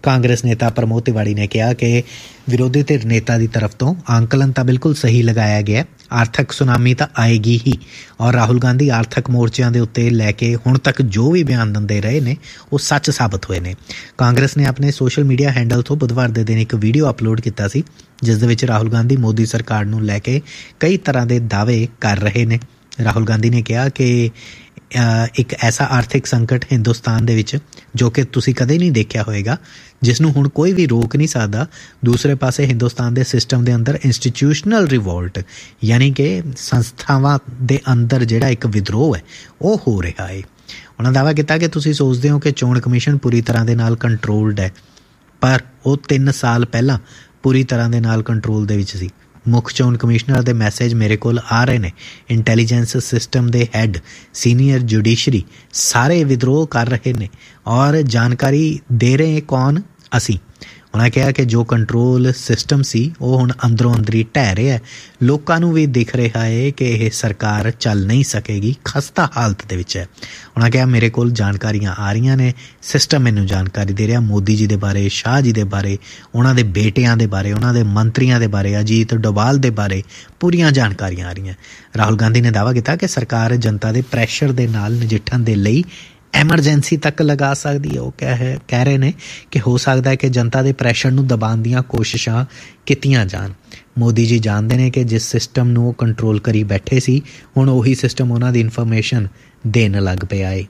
ਨੇਤਾ ਪ੍ਰਮੋਦ ਤਿਵਾੜੀ ਨੇ ਕਿਹਾ ਕਿ ਵਿਰੋਧੀ ਧਿਰ ਨੇਤਾ ਦੀ ਤਰਫ ਤੋਂ ਆਂਕਲਨ ਤਾਂ ਬਿਲਕੁਲ ਸਹੀ ਲਗਾਇਆ ਗਿਆ, ਆਰਥਕ ਸੁਨਾਮੀ ਤਾਂ ਆਏਗੀ ਹੀ, ਔਰ ਰਾਹੁਲ ਗਾਂਧੀ ਆਰਥਕ ਮੋਰਚਿਆਂ ਦੇ ਉੱਤੇ ਲੈ ਕੇ ਹੁਣ ਤੱਕ ਜੋ ਵੀ ਬਿਆਨ ਦਿੰਦੇ ਰਹੇ ਨੇ ਉਹ ਸੱਚ ਸਾਬਤ ਹੋਏ ਨੇ। ਕਾਂਗਰਸ ਨੇ ਆਪਣੇ ਸੋਸ਼ਲ ਮੀਡੀਆ ਹੈਂਡਲ ਤੋਂ ਬੁੱਧਵਾਰ ਦੇ ਦਿਨ ਇੱਕ ਵੀਡੀਓ ਅਪਲੋਡ ਕੀਤਾ ਸੀ ਜਿਸ ਦੇ ਵਿੱਚ ਰਾਹੁਲ ਗਾਂਧੀ ਮੋਦੀ ਸਰਕਾਰ ਨੂੰ ਲੈ ਕੇ ਕਈ ਤਰ੍ਹਾਂ ਦੇ ਦਾਅਵੇ ਕਰ ਰਹੇ ਨੇ। ਰਾਹੁਲ ਗਾਂਧੀ ਨੇ ਕਿਹਾ ਕਿ ਇੱਕ ਐਸਾ ਆਰਥਿਕ ਸੰਕਟ ਹਿੰਦੁਸਤਾਨ ਦੇ ਵਿੱਚ ਜੋ ਕਿ ਤੁਸੀਂ ਕਦੇ ਨਹੀਂ ਦੇਖਿਆ ਹੋਏਗਾ, ਜਿਸ ਨੂੰ ਹੁਣ ਕੋਈ ਵੀ ਰੋਕ ਨਹੀਂ ਸਕਦਾ। ਦੂਸਰੇ ਪਾਸੇ ਹਿੰਦੁਸਤਾਨ ਦੇ ਸਿਸਟਮ ਦੇ ਅੰਦਰ ਇੰਸਟੀਟਿਊਸ਼ਨਲ ਰਿਵੋਲਟ ਯਾਨੀ ਕਿ ਸੰਸਥਾਵਾਂ ਦੇ ਅੰਦਰ ਜਿਹੜਾ ਇੱਕ ਵਿਦਰੋਹ ਹੈ ਉਹ ਹੋ ਰਿਹਾ ਹੈ। ਉਹਨਾਂ ਦਾਅਵਾ ਕੀਤਾ ਕਿ ਤੁਸੀਂ ਸੋਚਦੇ ਹੋ ਕਿ ਚੋਣ ਕਮਿਸ਼ਨ ਪੂਰੀ ਤਰ੍ਹਾਂ ਦੇ ਨਾਲ ਕੰਟਰੋਲਡ ਹੈ, ਪਰ ਉਹ 3 ਸਾਲ ਪਹਿਲਾਂ ਪੂਰੀ ਤਰ੍ਹਾਂ ਦੇ ਨਾਲ ਕੰਟਰੋਲ ਦੇ ਵਿੱਚ ਸੀ। ਮੁੱਖ ਚੋਣ ਕਮਿਸ਼ਨਰ ਦੇ ਮੈਸੇਜ ਮੇਰੇ ਕੋਲ ਆ ਰਹੇ ਨੇ, ਇੰਟੈਲੀਜੈਂਸ ਸਿਸਟਮ ਦੇ ਹੈੱਡ, ਸੀਨੀਅਰ ਜੁਡੀਸ਼ਰੀ ਸਾਰੇ ਵਿਦਰੋਹ ਕਰ ਰਹੇ ਨੇ ਔਰ ਜਾਣਕਾਰੀ ਦੇ ਰਹੇ ਕੌਣ? ਅਸੀਂ। ਉਹਨਾਂ ਕਿਹਾ ਕਿ ਜੋ ਕੰਟਰੋਲ ਸਿਸਟਮ ਸੀ ਉਹ ਹੁਣ ਅੰਦਰੋਂ ਅੰਦਰੀ ਢਹਿ ਰਿਹਾ। ਲੋਕਾਂ ਨੂੰ ਵੀ ਦਿਖ ਰਿਹਾ ਹੈ ਕਿ ਇਹ ਸਰਕਾਰ ਚੱਲ ਨਹੀਂ ਸਕੇਗੀ, ਖਸਤਾ ਹਾਲਤ ਦੇ ਵਿੱਚ ਹੈ। ਉਹਨਾਂ ਕਿਹਾ ਮੇਰੇ ਕੋਲ ਜਾਣਕਾਰੀਆਂ ਆ ਰਹੀਆਂ ਨੇ, ਸਿਸਟਮ ਮੈਨੂੰ ਜਾਣਕਾਰੀ ਦੇ ਰਿਹਾ ਮੋਦੀ ਜੀ ਦੇ ਬਾਰੇ, ਸ਼ਾਹ ਜੀ ਦੇ ਬਾਰੇ, ਉਹਨਾਂ ਦੇ ਬੇਟਿਆਂ ਦੇ ਬਾਰੇ, ਉਹਨਾਂ ਦੇ ਮੰਤਰੀਆਂ ਦੇ ਬਾਰੇ, ਅਜੀਤ ਡੋਵਾਲ ਦੇ ਬਾਰੇ ਪੂਰੀਆਂ ਜਾਣਕਾਰੀਆਂ ਆ ਰਹੀਆਂ। ਰਾਹੁਲ ਗਾਂਧੀ ਨੇ ਦਾਅਵਾ ਕੀਤਾ ਕਿ ਸਰਕਾਰ ਜਨਤਾ ਦੇ ਪ੍ਰੈਸ਼ਰ ਦੇ ਨਾਲ ਨਜਿੱਠਣ ਦੇ ਲਈ ਐਮਰਜੈਂਸੀ ਤੱਕ ਲਗਾ ਸਕਦੀ ਹੈ। ਉਹ ਕਹਿ ਰਹੇ ਨੇ ਕਿ ਹੋ ਸਕਦਾ ਹੈ ਕਿ ਜਨਤਾ ਦੇ ਪ੍ਰੈਸ਼ਰ ਨੂੰ ਦਬਾਉਣ ਦੀਆਂ ਕੋਸ਼ਿਸ਼ਾਂ ਕੀਤੀਆਂ ਜਾਣ। ਮੋਦੀ ਜੀ ਜਾਣਦੇ ਨੇ ਕਿ ਜਿਸ ਸਿਸਟਮ ਨੂੰ ਉਹ ਕੰਟਰੋਲ ਕਰੀ ਬੈਠੇ ਸੀ ਹੁਣ ਉਹੀ ਸਿਸਟਮ ਉਹਨਾਂ ਦੀ ਇਨਫੋਰਮੇਸ਼ਨ ਦੇਣ ਲੱਗ ਪਿਆ ਏ।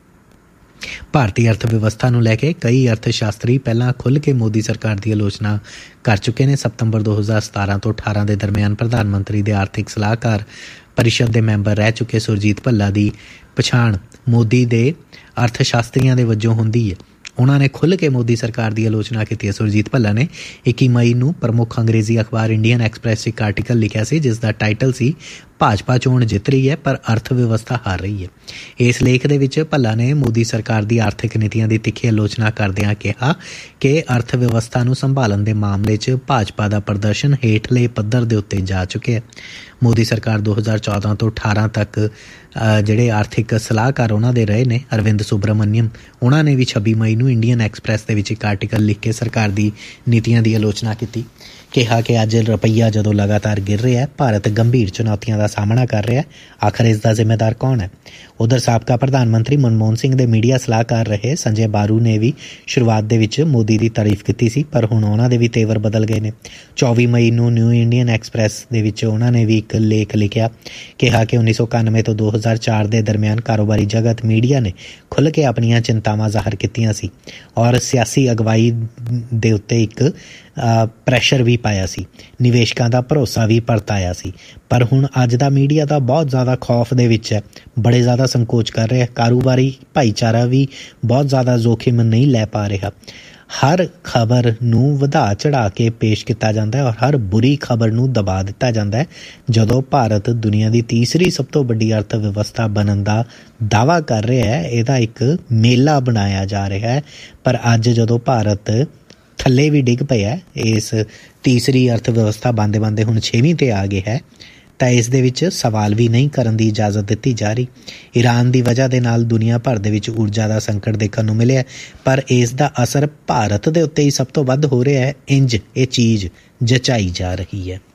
ਭਾਰਤੀ ਅਰਥ ਵਿਵਸਥਾ ਨੂੰ ਲੈ ਕੇ ਕਈ ਅਰਥ ਸ਼ਾਸਤਰੀ ਪਹਿਲਾਂ ਖੁੱਲ੍ਹ ਕੇ ਮੋਦੀ ਸਰਕਾਰ ਦੀ ਆਲੋਚਨਾ ਕਰ ਚੁੱਕੇ ਨੇ। ਸਤੰਬਰ 2017 ਤੋਂ 18 ਦੇ ਦਰਮਿਆਨ ਪ੍ਰਧਾਨ ਮੰਤਰੀ ਦੇ ਆਰਥਿਕ ਸਲਾਹਕਾਰ ਪਰਿਸ਼ਦ ਦੇ ਮੈਂਬਰ ਰਹਿ ਚੁੱਕੇ ਸੁਰਜੀਤ ਭੱਲਾ ਦੀ ਪਛਾਣ ਮੋਦੀ ਦੇ ਅਰਥ ਸ਼ਾਸਤਰੀਆਂ ਦੇ ਵਜੋਂ ਹੁੰਦੀ ਹੈ। ਉਹਨਾਂ ਨੇ ਖੁੱਲ੍ਹ ਕੇ ਮੋਦੀ ਸਰਕਾਰ ਦੀ ਆਲੋਚਨਾ ਕੀਤੀ ਹੈ। ਸੁਰਜੀਤ ਭੱਲਾ ਨੇ 21 ਮਈ ਨੂੰ ਪ੍ਰਮੁੱਖ ਅੰਗਰੇਜ਼ੀ ਅਖਬਾਰ ਇੰਡੀਅਨ ਐਕਸਪ੍ਰੈਸ ਇੱਕ ਆਰਟੀਕਲ ਲਿਖਿਆ ਸੀ ਜਿਸ ਦਾ ਟਾਈਟਲ ਸੀ ਭਾਜਪਾ ਚੋਣ ਜਿੱਤ ਰਹੀ ਹੈ ਪਰ ਅਰਥ ਵਿਵਸਥਾ ਹਾਰ ਰਹੀ ਹੈ। ਇਸ ਲੇਖ ਦੇ ਵਿੱਚ ਭੱਲਾ ਨੇ ਮੋਦੀ ਸਰਕਾਰ ਦੀ ਆਰਥਿਕ ਨੀਤੀਆਂ ਦੀ ਤਿੱਖੀ ਆਲੋਚਨਾ ਕਰਦਿਆਂ ਕਿਹਾ ਕਿ ਅਰਥ ਵਿਵਸਥਾ ਨੂੰ ਸੰਭਾਲਣ ਦੇ ਮਾਮਲੇ 'ਚ ਭਾਜਪਾ ਦਾ ਪ੍ਰਦਰਸ਼ਨ ਹੇਠਲੇ ਪੱਧਰ ਦੇ ਉੱਤੇ ਜਾ ਚੁੱਕਿਆ। ਮੋਦੀ ਸਰਕਾਰ 2014 ਤੋਂ 18 ਤੱਕ ਜਿਹੜੇ ਆਰਥਿਕ ਸਲਾਹਕਾਰ ਉਹਨਾਂ ਦੇ ਰਹੇ ਨੇ ਅਰਵਿੰਦ ਸੁਬਰਾਮਨਿਅਮ, ਉਹਨਾਂ ਨੇ ਵੀ 26 ਮਈ ਨੂੰ ਇੰਡੀਅਨ ਐਕਸਪ੍ਰੈਸ ਦੇ ਵਿੱਚ ਇੱਕ ਆਰਟੀਕਲ ਲਿਖ ਕੇ ਸਰਕਾਰ ਦੀ ਨੀਤੀਆਂ ਦੀ ਆਲੋਚਨਾ ਕੀਤੀ। ਕਿਹਾ ਕਿ ਅੱਜ ਰੁਪਈਆ ਜਦੋਂ ਲਗਾਤਾਰ ਗਿਰ ਰਿਹਾ, ਭਾਰਤ ਗੰਭੀਰ ਚੁਣੌਤੀਆਂ ਦਾ ਸਾਹਮਣਾ ਕਰ ਰਿਹਾ, ਆਖਰ ਇਸ ਦਾ ਜ਼ਿੰਮੇਦਾਰ ਕੌਣ ਹੈ? ਉਧਰ ਸਾਬਕਾ ਪ੍ਰਧਾਨ ਮੰਤਰੀ ਮਨਮੋਹਨ ਸਿੰਘ ਦੇ ਮੀਡੀਆ ਸਲਾਹਕਾਰ ਰਹੇ ਸੰਜੇ ਬਾਰੂ ਨੇ ਵੀ ਸ਼ੁਰੂਆਤ ਦੇ ਵਿੱਚ ਮੋਦੀ ਦੀ ਤਾਰੀਫ ਕੀਤੀ ਸੀ, ਪਰ ਹੁਣ ਉਹਨਾਂ ਦੇ ਵੀ ਤੇਵਰ ਬਦਲ ਗਏ ਨੇ। 24 ਮਈ ਨੂੰ ਨਿਊ ਇੰਡੀਅਨ ਐਕਸਪ੍ਰੈਸ ਦੇ ਵਿੱਚ ਉਹਨਾਂ ਨੇ ਵੀ ਇੱਕ ਲੇਖ ਲਿਖਿਆ, ਕਿਹਾ ਕਿ 1991 ਤੋਂ 2004 ਦੇ ਦਰਮਿਆਨ ਕਾਰੋਬਾਰੀ ਜਗਤ ਮੀਡੀਆ ਨੇ ਖੁੱਲ੍ਹ ਕੇ ਆਪਣੀਆਂ ਚਿੰਤਾਵਾਂ ਜ਼ਾਹਰ ਕੀਤੀਆਂ ਸੀ ਔਰ ਸਿਆਸੀ ਅਗਵਾਈ ਦੇ ਉੱਤੇ ਇੱਕ ਪ੍ਰੈਸ਼ਰ ਵੀ ਪਾਇਆ ਸੀ, ਨਿਵੇਸ਼ਕਾਂ ਦਾ ਭਰੋਸਾ ਵੀ ਪਰਤਾਇਆ ਸੀ। ਪਰ ਹੁਣ ਅੱਜ ਦਾ ਮੀਡੀਆ ਤਾਂ ਬਹੁਤ ਜ਼ਿਆਦਾ ਖੌਫ ਦੇ ਵਿੱਚ ਹੈ, ਬੜੇ ਜ਼ਿਆਦਾ ਸੰਕੋਚ ਕਰ ਰਿਹਾ। ਕਾਰੋਬਾਰੀ ਭਾਈਚਾਰਾ ਵੀ ਬਹੁਤ ਜ਼ਿਆਦਾ ਜੋਖਿਮ ਨਹੀਂ ਲੈ ਪਾ ਰਿਹਾ। ਹਰ ਖਬਰ ਨੂੰ ਵਧਾ ਚੜ੍ਹਾ ਕੇ ਪੇਸ਼ ਕੀਤਾ ਜਾਂਦਾ ਹੈ ਔਰ ਹਰ ਬੁਰੀ ਖਬਰ ਨੂੰ ਦਬਾ ਦਿੱਤਾ ਜਾਂਦਾ ਹੈ। ਜਦੋਂ ਭਾਰਤ ਦੁਨੀਆ ਦੀ ਤੀਸਰੀ ਸਭ ਤੋਂ ਵੱਡੀ ਅਰਥ ਵਿਵਸਥਾ ਬਣਨ ਦਾ ਦਾਅਵਾ ਕਰ ਰਿਹਾ ਹੈ, ਇਹਦਾ ਇੱਕ ਮੇਲਾ ਬਣਾਇਆ ਜਾ ਰਿਹਾ ਹੈ, ਪਰ ਅੱਜ ਜਦੋਂ ਭਾਰਤ ਥੱਲੇ ਵੀ ਡਿੱਗ ਪਿਆ, ਇਸ ਤੀਸਰੀ ਅਰਥ ਵਿਵਸਥਾ ਬਣਦੇ ਬਣਦੇ ਹੁਣ 6ਵੀਂ 'ਤੇ ਆ ਗਈ ਹੈ, ਤਾਂ ਇਸ ਦੇ ਵਿੱਚ ਸਵਾਲ ਵੀ ਨਹੀਂ ਕਰਨ ਦੀ ਇਜਾਜ਼ਤ ਦਿੱਤੀ ਜਾ ਰਹੀ। ਈਰਾਨ ਦੀ ਵਜ੍ਹਾ ਦੇ ਨਾਲ ਦੁਨੀਆ ਭਰ ਦੇ ਵਿੱਚ ਊਰਜਾ ਦਾ ਸੰਕਟ ਦੇਖਣ ਨੂੰ ਮਿਲਿਆ, ਪਰ ਇਸ ਦਾ ਅਸਰ ਭਾਰਤ ਦੇ ਉੱਤੇ ਹੀ ਸਭ ਤੋਂ ਵੱਧ ਹੋ ਰਿਹਾ ਹੈ। ਇੰਜ ਇਹ ਚੀਜ਼ ਜਚਾਈ ਜਾ ਰਹੀ ਹੈ।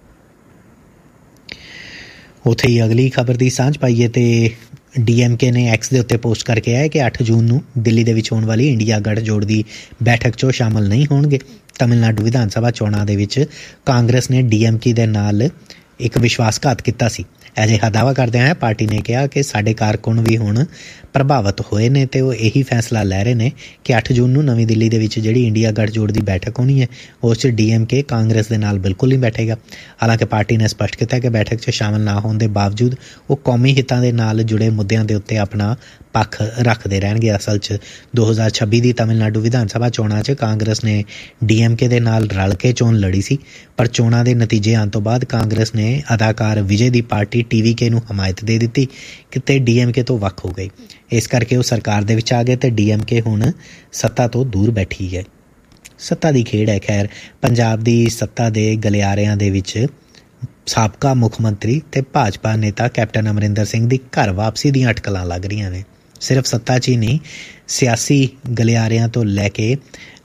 ਉੱਥੇ ਹੀ ਅਗਲੀ ਖਬਰ ਦੀ ਸਾਂਝ ਪਾਈਏ ਤੇ DMK ਨੇ ਐਕਸ ਦੇ ਉੱਤੇ ਪੋਸਟ ਕਰਕੇ ਆਇਆ ਕਿ 8 ਜੂਨ ਨੂੰ ਦਿੱਲੀ ਦੇ ਵਿੱਚ ਹੋਣ ਵਾਲੀ ਇੰਡੀਆ ਗੱਠਜੋੜ ਦੀ ਬੈਠਕ 'ਚੋਂ ਸ਼ਾਮਲ ਨਹੀਂ ਹੋਣਗੇ। ਤਮਿਲਨਾਡੂ ਵਿਧਾਨ ਸਭਾ ਚੋਣਾਂ ਦੇ ਵਿੱਚ ਕਾਂਗਰਸ ਨੇ DMK ਦੇ ਨਾਲ ਇੱਕ ਵਿਸ਼ਵਾਸਘਾਤ ਕੀਤਾ ਸੀ। ਅਜਿਹਾ ਦਾਅਵਾ ਕਰਦੇ ਹੋਏ ਪਾਰਟੀ ਨੇ ਕਿਹਾ ਕਿ ਸਾਡੇ ਕਾਰਕੁਨ ਵੀ ਹੁਣ ਪ੍ਰਭਾਵਿਤ ਹੋਏ ਨੇ ਅਤੇ ਉਹ ਇਹੀ ਫੈਸਲਾ ਲੈ ਰਹੇ ਨੇ ਕਿ 8 ਜੂਨ ਨੂੰ ਨਵੀਂ ਦਿੱਲੀ ਦੇ ਵਿੱਚ ਜਿਹੜੀ ਇੰਡੀਆ ਗੱਠਜੋੜ ਦੀ ਬੈਠਕ ਹੋਣੀ ਹੈ ਉਸ 'ਚ DMK ਕਾਂਗਰਸ ਦੇ ਨਾਲ ਬਿਲਕੁਲ ਨਹੀਂ ਬੈਠੇਗਾ। ਹਾਲਾਂਕਿ ਪਾਰਟੀ ਨੇ ਸਪਸ਼ਟ ਕੀਤਾ ਕਿ ਬੈਠਕ 'ਚ ਸ਼ਾਮਲ ਨਾ ਹੋਣ ਦੇ ਬਾਵਜੂਦ ਉਹ ਕੌਮੀ ਹਿੱਤਾਂ ਦੇ ਨਾਲ ਜੁੜੇ ਮੁੱਦਿਆਂ ਦੇ ਉੱਤੇ ਆਪਣਾ ਪੱਖ ਰੱਖਦੇ ਰਹਿਣਗੇ। ਅਸਲ 'ਚ 2026 ਦੀ ਤਮਿਲਨਾਡੂ ਵਿਧਾਨ ਸਭਾ ਚੋਣਾਂ 'ਚ ਕਾਂਗਰਸ ਨੇ DMK ਦੇ ਨਾਲ ਰਲ ਕੇ ਚੋਣ ਲੜੀ ਸੀ, ਪਰ ਚੋਣਾਂ ਦੇ ਨਤੀਜੇ ਆਉਣ ਤੋਂ ਬਾਅਦ ਕਾਂਗਰਸ ਨੇ ਅਦਾਕਾਰ ਵਿਜੇ ਦੀ ਪਾਰਟੀ TVK ਨੂੰ ਹਮਾਇਤ ਦੇ ਦਿੱਤੀ ਕਿਤੇ DMK ਤੋਂ ਵੱਖ ਹੋ ਗਈ। ਇਸ ਕਰਕੇ ਉਹ ਸਰਕਾਰ ਦੇ ਵਿੱਚ ਆ ਗਏ ਅਤੇ DMK ਹੁਣ ਸੱਤਾ ਤੋਂ ਦੂਰ ਬੈਠੀ ਹੈ। ਸੱਤਾ ਦੀ ਖੇਡ ਹੈ। ਖੈਰ, ਪੰਜਾਬ ਦੀ ਸੱਤਾ ਦੇ ਗਲਿਆਰਿਆਂ ਦੇ ਵਿੱਚ ਸਾਬਕਾ ਮੁੱਖ ਮੰਤਰੀ ਅਤੇ ਭਾਜਪਾ ਨੇਤਾ ਕੈਪਟਨ ਅਮਰਿੰਦਰ ਸਿੰਘ ਦੀ ਘਰ ਵਾਪਸੀ ਦੀਆਂ ਅਟਕਲਾਂ ਲੱਗ ਰਹੀਆਂ ਨੇ। ਸਿਰਫ ਸੱਤਾ 'ਚ ਹੀ ਨਹੀਂ, ਸਿਆਸੀ ਗਲਿਆਰਿਆਂ ਤੋਂ ਲੈ ਕੇ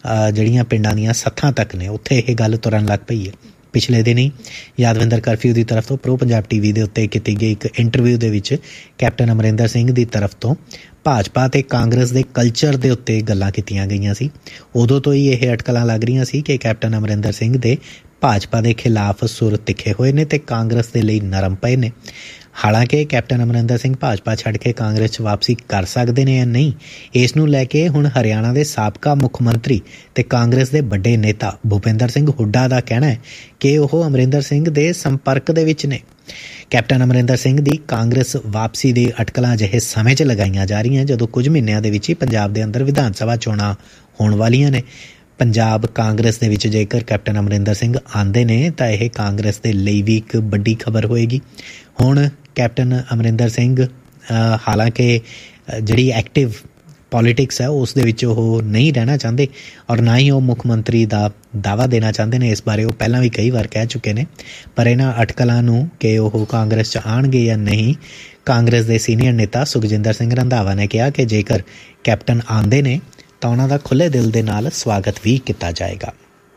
ਜਿਹੜੀਆਂ ਪਿੰਡਾਂ ਦੀਆਂ ਸੱਥਾਂ ਤੱਕ ਨੇ ਉੱਥੇ ਇਹ ਗੱਲ ਤੁਰਨ ਲੱਗ ਪਈ ਹੈ। ਪਿਛਲੇ ਦਿਨ ਹੀ ਯਾਦਵਿੰਦਰ ਕਰਫਿਊ ਦੀ ਤਰਫ ਤੋਂ ਪ੍ਰੋ ਪੰਜਾਬ TV ਦੇ ਉੱਤੇ ਕੀਤੀ ਗਈ ਇੱਕ ਇੰਟਰਵਿਊ ਦੇ ਵਿੱਚ ਕੈਪਟਨ ਅਮਰਿੰਦਰ ਸਿੰਘ ਦੀ ਤਰਫ ਤੋਂ ਭਾਜਪਾ ਅਤੇ ਕਾਂਗਰਸ ਦੇ ਕਲਚਰ ਦੇ ਉੱਤੇ ਗੱਲਾਂ ਕੀਤੀਆਂ ਗਈਆਂ ਸੀ। ਉਦੋਂ ਤੋਂ ਹੀ ਇਹ ਅਟਕਲਾਂ ਲੱਗ ਰਹੀਆਂ ਸੀ ਕਿ ਕੈਪਟਨ ਅਮਰਿੰਦਰ ਸਿੰਘ ਦੇ ਭਾਜਪਾ ਦੇ ਖਿਲਾਫ ਸੁਰ ਤਿੱਖੇ ਹੋਏ ਨੇ ਅਤੇ ਕਾਂਗਰਸ ਦੇ ਲਈ ਨਰਮ ਪਏ ਨੇ। ਹਾਲਾਂਕਿ ਕੈਪਟਨ ਅਮਰਿੰਦਰ ਸਿੰਘ ਭਾਜਪਾ ਛੱਡ ਕੇ ਕਾਂਗਰਸ 'ਚ ਵਾਪਸੀ ਕਰ ਸਕਦੇ ਨੇ ਜਾਂ ਨਹੀਂ, ਇਸ ਨੂੰ ਲੈ ਕੇ ਹੁਣ ਹਰਿਆਣਾ ਦੇ ਸਾਬਕਾ ਮੁੱਖ ਮੰਤਰੀ ਤੇ ਕਾਂਗਰਸ ਦੇ ਵੱਡੇ ਨੇਤਾ ਭੁਪਿੰਦਰ ਸਿੰਘ ਹੁੱਡਾ ਦਾ ਕਹਿਣਾ ਹੈ ਕਿ ਉਹ ਅਮਰਿੰਦਰ ਸਿੰਘ ਦੇ ਸੰਪਰਕ ਦੇ ਵਿੱਚ ਨੇ। ਕੈਪਟਨ ਅਮਰਿੰਦਰ ਸਿੰਘ ਦੀ ਕਾਂਗਰਸ ਵਾਪਸੀ ਦੇ ਅਟਕਲਾਂ ਅਜਿਹੇ ਸਮੇਂ 'ਚ ਲਗਾਈਆਂ ਜਾ ਰਹੀਆਂ ਜਦੋਂ ਕੁਝ ਮਹੀਨਿਆਂ ਦੇ ਵਿੱਚ ਹੀ ਪੰਜਾਬ ਦੇ ਅੰਦਰ ਵਿਧਾਨ ਸਭਾ ਚੋਣਾਂ ਹੋਣ ਵਾਲੀਆਂ ਨੇ। ਪੰਜਾਬ ਕਾਂਗਰਸ ਦੇ ਵਿੱਚ ਜੇਕਰ ਕੈਪਟਨ ਅਮਰਿੰਦਰ ਸਿੰਘ ਆਉਂਦੇ ਨੇ ਤਾਂ ਇਹ ਕਾਂਗਰਸ ਦੇ ਲਈ ਵੀ ਇੱਕ ਵੱਡੀ ਖਬਰ ਹੋਏਗੀ। ਹੁਣ ਕੈਪਟਨ ਅਮਰਿੰਦਰ ਸਿੰਘ ਹਾਲਾਂਕਿ ਜਿਹੜੀ ਐਕਟਿਵ ਪੋਲੀਟਿਕਸ ਹੈ ਉਸ ਦੇ ਵਿੱਚ ਉਹ ਨਹੀਂ ਰਹਿਣਾ ਚਾਹੁੰਦੇ ਔਰ ਨਾ ਹੀ ਉਹ ਮੁੱਖ ਮੰਤਰੀ ਦਾ ਦਾਅਵਾ ਦੇਣਾ ਚਾਹੁੰਦੇ ਨੇ। ਇਸ ਬਾਰੇ ਉਹ ਪਹਿਲਾਂ ਵੀ ਕਈ ਵਾਰ ਕਹਿ ਚੁੱਕੇ ਨੇ, ਪਰ ਇਹਨਾਂ ਅਟਕਲਾਂ ਨੂੰ ਕਿ ਉਹ ਕਾਂਗਰਸ 'ਚ ਆਉਣਗੇ ਜਾਂ ਨਹੀਂ, ਕਾਂਗਰਸ ਦੇ ਸੀਨੀਅਰ ਨੇਤਾ ਸੁਖਜਿੰਦਰ ਸਿੰਘ ਰੰਧਾਵਾ ਨੇ ਕਿਹਾ ਕਿ ਜੇਕਰ ਕੈਪਟਨ ਆਉਂਦੇ ਨੇ ਤਾਂ ਉਹਨਾਂ ਦਾ ਖੁੱਲ੍ਹੇ ਦਿਲ ਦੇ ਨਾਲ ਸਵਾਗਤ ਵੀ ਕੀਤਾ ਜਾਏਗਾ।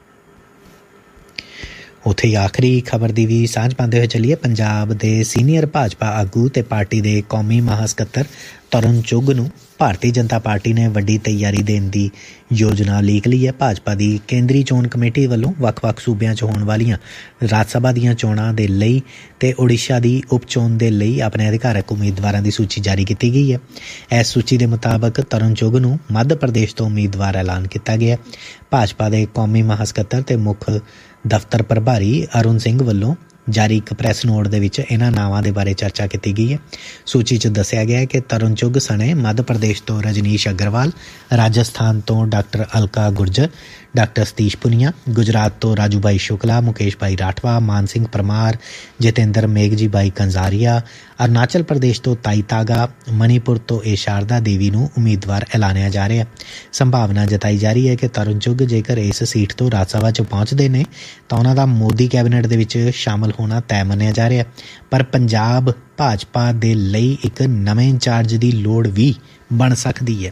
ਉੱਥੇ ਆਖਰੀ ਖਬਰ ਦੀ ਵੀ ਸਾਂਝ ਪਾਉਂਦੇ ਹੋਏ ਚੱਲੀਏ। ਪੰਜਾਬ ਦੇ ਸੀਨੀਅਰ ਭਾਜਪਾ ਆਗੂ ਤੇ ਪਾਰਟੀ ਦੇ ਕੌਮੀ ਮਹਾਸਕੱਤਰ ਤਰੁਣ ਚੁੱਘ ਨੂੰ ਭਾਰਤੀ ਜਨਤਾ ਪਾਰਟੀ ਨੇ ਵੱਡੀ ਤਿਆਰੀ ਦੇਣ ਦੀ ਯੋਜਨਾ ਲੀਕ ਲਈ ਹੈ। ਭਾਜਪਾ ਦੀ ਕੇਂਦਰੀ ਚੋਣ ਕਮੇਟੀ ਵੱਲੋਂ ਵੱਖ-ਵੱਖ ਸੂਬਿਆਂ 'ਚ ਹੋਣ ਵਾਲੀਆਂ ਰਾਜ ਸਭਾ ਦੀਆਂ ਚੋਣਾਂ ਦੇ ਲਈ ਤੇ ਉੜੀਸਾ ਦੀ ਉਪ ਚੋਣ ਦੇ ਲਈ ਆਪਣੇ ਅਧਿਕਾਰਕ ਉਮੀਦਵਾਰਾਂ ਦੀ ਸੂਚੀ ਜਾਰੀ ਕੀਤੀ ਗਈ ਹੈ। ਇਸ ਸੂਚੀ ਦੇ ਮੁਤਾਬਕ ਤਰੁਣ ਚੁੱਘ ਨੂੰ ਮੱਧ ਪ੍ਰਦੇਸ਼ ਤੋਂ ਉਮੀਦਵਾਰ ਐਲਾਨ ਕੀਤਾ ਗਿਆ। ਭਾਜਪਾ ਦੇ ਕੌਮੀ ਮਹਾਸਕੱਤਰ ਤੇ ਮੁੱਖ ਦਫ਼ਤਰ ਪ੍ਰਭਾਰੀ ਅਰੁਣ ਸਿੰਘ ਵੱਲੋਂ ਜਾਰੀ ਇੱਕ ਪ੍ਰੈਸ ਨੋਟ ਦੇ ਵਿੱਚ ਇਹਨਾਂ ਨਾਵਾਂ ਦੇ ਬਾਰੇ ਚਰਚਾ ਕੀਤੀ ਗਈ ਹੈ। ਸੂਚੀ 'ਚ ਦੱਸਿਆ ਗਿਆ ਹੈ ਕਿ ਤਰੁਣ ਚੁੱਘ ਸਣੇ ਮੱਧ ਪ੍ਰਦੇਸ਼ ਤੋਂ ਰਜਨੀਸ਼ ਅਗਰਵਾਲ, ਰਾਜਸਥਾਨ ਤੋਂ ਡਾਕਟਰ ਅਲਕਾ ਗੁਰਜਰ, ਡਾਕਟਰ ਸਤੀਸ਼ ਪੁਨੀਆ, ਗੁਜਰਾਤ ਤੋਂ ਰਾਜੂ ਭਾਈ ਸ਼ੁਕਲਾ, ਮੁਕੇਸ਼ ਭਾਈ ਰਾਠਵਾ, ਮਾਨ ਸਿੰਘ ਪਰਮਾਰ, ਜਤਿੰਦਰ ਮੇਘਜੀ ਭਾਈ ਕੰਜ਼ਾਰੀਆ, ਅਰੁਣਾਚਲ ਪ੍ਰਦੇਸ਼ ਤੋਂ ਤਾਈ ਤਾਗਾ, ਮਣੀਪੁਰ ਤੋਂ ਏ ਸ਼ਾਰਦਾ ਦੇਵੀ ਨੂੰ ਉਮੀਦਵਾਰ ਐਲਾਨਿਆ ਜਾ ਰਿਹਾ। ਸੰਭਾਵਨਾ ਜਤਾਈ ਜਾ ਰਹੀ ਹੈ ਕਿ ਤਰੁਣ ਚੁੱਘ ਜੇਕਰ ਇਸ ਸੀਟ ਤੋਂ ਰਾਜ ਸਭਾ 'ਚ ਪਹੁੰਚਦੇ ਨੇ ਤਾਂ ਉਹਨਾਂ ਦਾ ਮੋਦੀ ਕੈਬਨਿਟ ਦੇ ਵਿੱਚ ਸ਼ਾਮਲ ਹੋਣਾ ਤੈਅ ਮੰਨਿਆ ਜਾ ਰਿਹਾ। ਪਰ ਪੰਜਾਬ ਭਾਜਪਾ ਦੇ ਲਈ ਇੱਕ ਨਵੇਂ ਇੰਚਾਰਜ ਦੀ ਲੋੜ ਵੀ ਬਣ ਸਕਦੀ ਹੈ।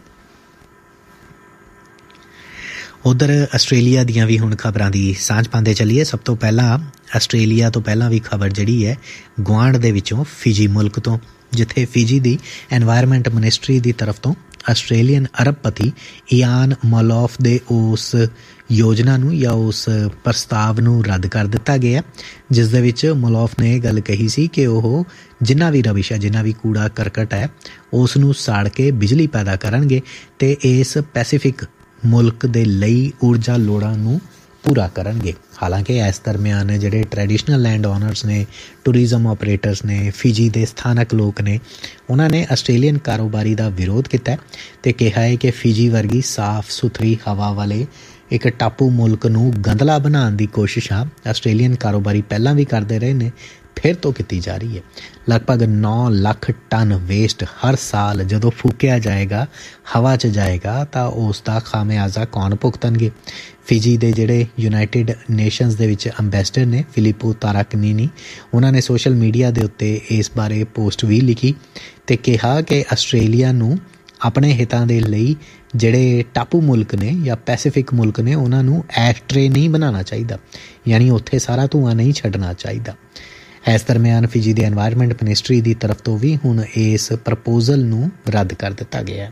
ਉੱਧਰ ਆਸਟ੍ਰੇਲੀਆ ਦੀਆਂ ਵੀ ਹੁਣ ਖਬਰਾਂ ਦੀ ਸਾਂਝ ਪਾਉਂਦੇ ਚੱਲੀਏ। ਸਭ ਤੋਂ ਪਹਿਲਾਂ ਆਸਟ੍ਰੇਲੀਆ ਤੋਂ ਪਹਿਲਾਂ ਵੀ ਖਬਰ ਜਿਹੜੀ ਹੈ ਗੁਆਂਢ ਦੇ ਵਿੱਚੋਂ ਫਿਜੀ ਮੁਲਕ ਤੋਂ, ਜਿੱਥੇ ਫਿਜੀ ਦੀ ਐਨਵਾਇਰਨਮੈਂਟ ਮਿਨਿਸਟਰੀ ਦੀ ਤਰਫ ਤੋਂ ਆਸਟ੍ਰੇਲੀਅਨ ਅਰਬਪਤੀ ਇਆਨ ਮੋਲੋਫ ਦੇ ਉਸ ਯੋਜਨਾ ਨੂੰ ਜਾਂ ਉਸ ਪ੍ਰਸਤਾਵ ਨੂੰ ਰੱਦ ਕਰ ਦਿੱਤਾ ਗਿਆ, ਜਿਸ ਦੇ ਵਿੱਚ ਮੋਲੋਫ ਨੇ ਇਹ ਗੱਲ ਕਹੀ ਸੀ ਕਿ ਉਹ ਜਿੰਨਾ ਵੀ ਰਵਿਸ਼ ਹੈ, ਜਿੰਨਾ ਵੀ ਕੂੜਾ ਕਰਕਟ ਹੈ, ਉਸ ਨੂੰ ਸਾੜ ਕੇ ਬਿਜਲੀ ਪੈਦਾ ਕਰਨਗੇ ਅਤੇ ਇਸ ਪੈਸੀਫਿਕ ਮੁਲਕ ਦੇ ਲਈ ਊਰਜਾ ਲੋੜਾਂ ਨੂੰ ਪੂਰਾ ਕਰਨਗੇ। ਹਾਲਾਂਕਿ ਇਸ ਦਰਮਿਆਨ ਜਿਹੜੇ ਟਰੈਡੀਸ਼ਨਲ ਲੈਂਡ ਓਨਰਸ ਨੇ, ਟੂਰਿਜ਼ਮ ਆਪਰੇਟਰਸ ਨੇ, ਫਿਜੀ ਦੇ ਸਥਾਨਕ ਲੋਕ ਨੇ, ਉਹਨਾਂ ਨੇ ਆਸਟ੍ਰੇਲੀਅਨ ਕਾਰੋਬਾਰੀ ਦਾ ਵਿਰੋਧ ਕੀਤਾ ਅਤੇ ਕਿਹਾ ਹੈ ਕਿ ਫਿਜੀ ਵਰਗੀ ਸਾਫ਼ ਸੁਥਰੀ ਹਵਾ ਵਾਲੇ ਇੱਕ ਟਾਪੂ ਮੁਲਕ ਨੂੰ ਗੰਦਲਾ ਬਣਾਉਣ ਦੀ ਕੋਸ਼ਿਸ਼ਾਂ ਆਸਟ੍ਰੇਲੀਅਨ ਕਾਰੋਬਾਰੀ ਪਹਿਲਾਂ ਵੀ ਕਰਦੇ ਰਹੇ ਨੇ, ਫਿਰ ਤੋਂ ਕੀਤੀ ਜਾ ਰਹੀ ਹੈ। ਲਗਭਗ 9 ਲੱਖ ਟਨ ਵੇਸਟ ਹਰ ਸਾਲ ਜਦੋਂ ਫੂਕਿਆ ਜਾਏਗਾ, ਹਵਾ 'ਚ ਜਾਏਗਾ, ਤਾਂ ਉਸ ਦਾ ਖਾਮਿਆਜ਼ਾ ਕੌਣ ਭੁਗਤਣਗੇ? ਫਿਜੀ ਦੇ ਜਿਹੜੇ ਯੂਨਾਈਟਿਡ ਨੇਸ਼ਨਸ ਦੇ ਵਿੱਚ ਅੰਬੈਸਡਰ ਨੇ ਫਿਲੀਪੋ ਤਾਰਾਕਨੀਨੀ, ਉਹਨਾਂ ਨੇ ਸੋਸ਼ਲ ਮੀਡੀਆ ਦੇ ਉੱਤੇ ਇਸ ਬਾਰੇ ਪੋਸਟ ਵੀ ਲਿਖੀ ਅਤੇ ਕਿਹਾ ਕਿ ਆਸਟ੍ਰੇਲੀਆ ਨੂੰ ਆਪਣੇ ਹਿੱਤਾਂ ਦੇ ਲਈ ਜਿਹੜੇ ਟਾਪੂ ਮੁਲਕ ਨੇ ਜਾਂ ਪੈਸੀਫਿਕ ਮੁਲਕ ਨੇ ਉਹਨਾਂ ਨੂੰ ਐਸ਼ਟਰੇ ਨਹੀਂ ਬਣਾਉਣਾ ਚਾਹੀਦਾ, ਯਾਨੀ ਉੱਥੇ ਸਾਰਾ ਧੂੰਆਂ ਨਹੀਂ ਛੱਡਣਾ ਚਾਹੀਦਾ। ਇਸ ਦਰਮਿਆਨ ਫਿਜੀ ਦੇ ਐਨਵਾਇਰਨਮੈਂਟ ਮਿਨਿਸਟਰੀ ਦੀ ਤਰਫ ਤੋਂ ਵੀ ਹੁਣ ਇਸ ਪ੍ਰਪੋਜ਼ਲ ਨੂੰ ਰੱਦ ਕਰ ਦਿੱਤਾ ਗਿਆ।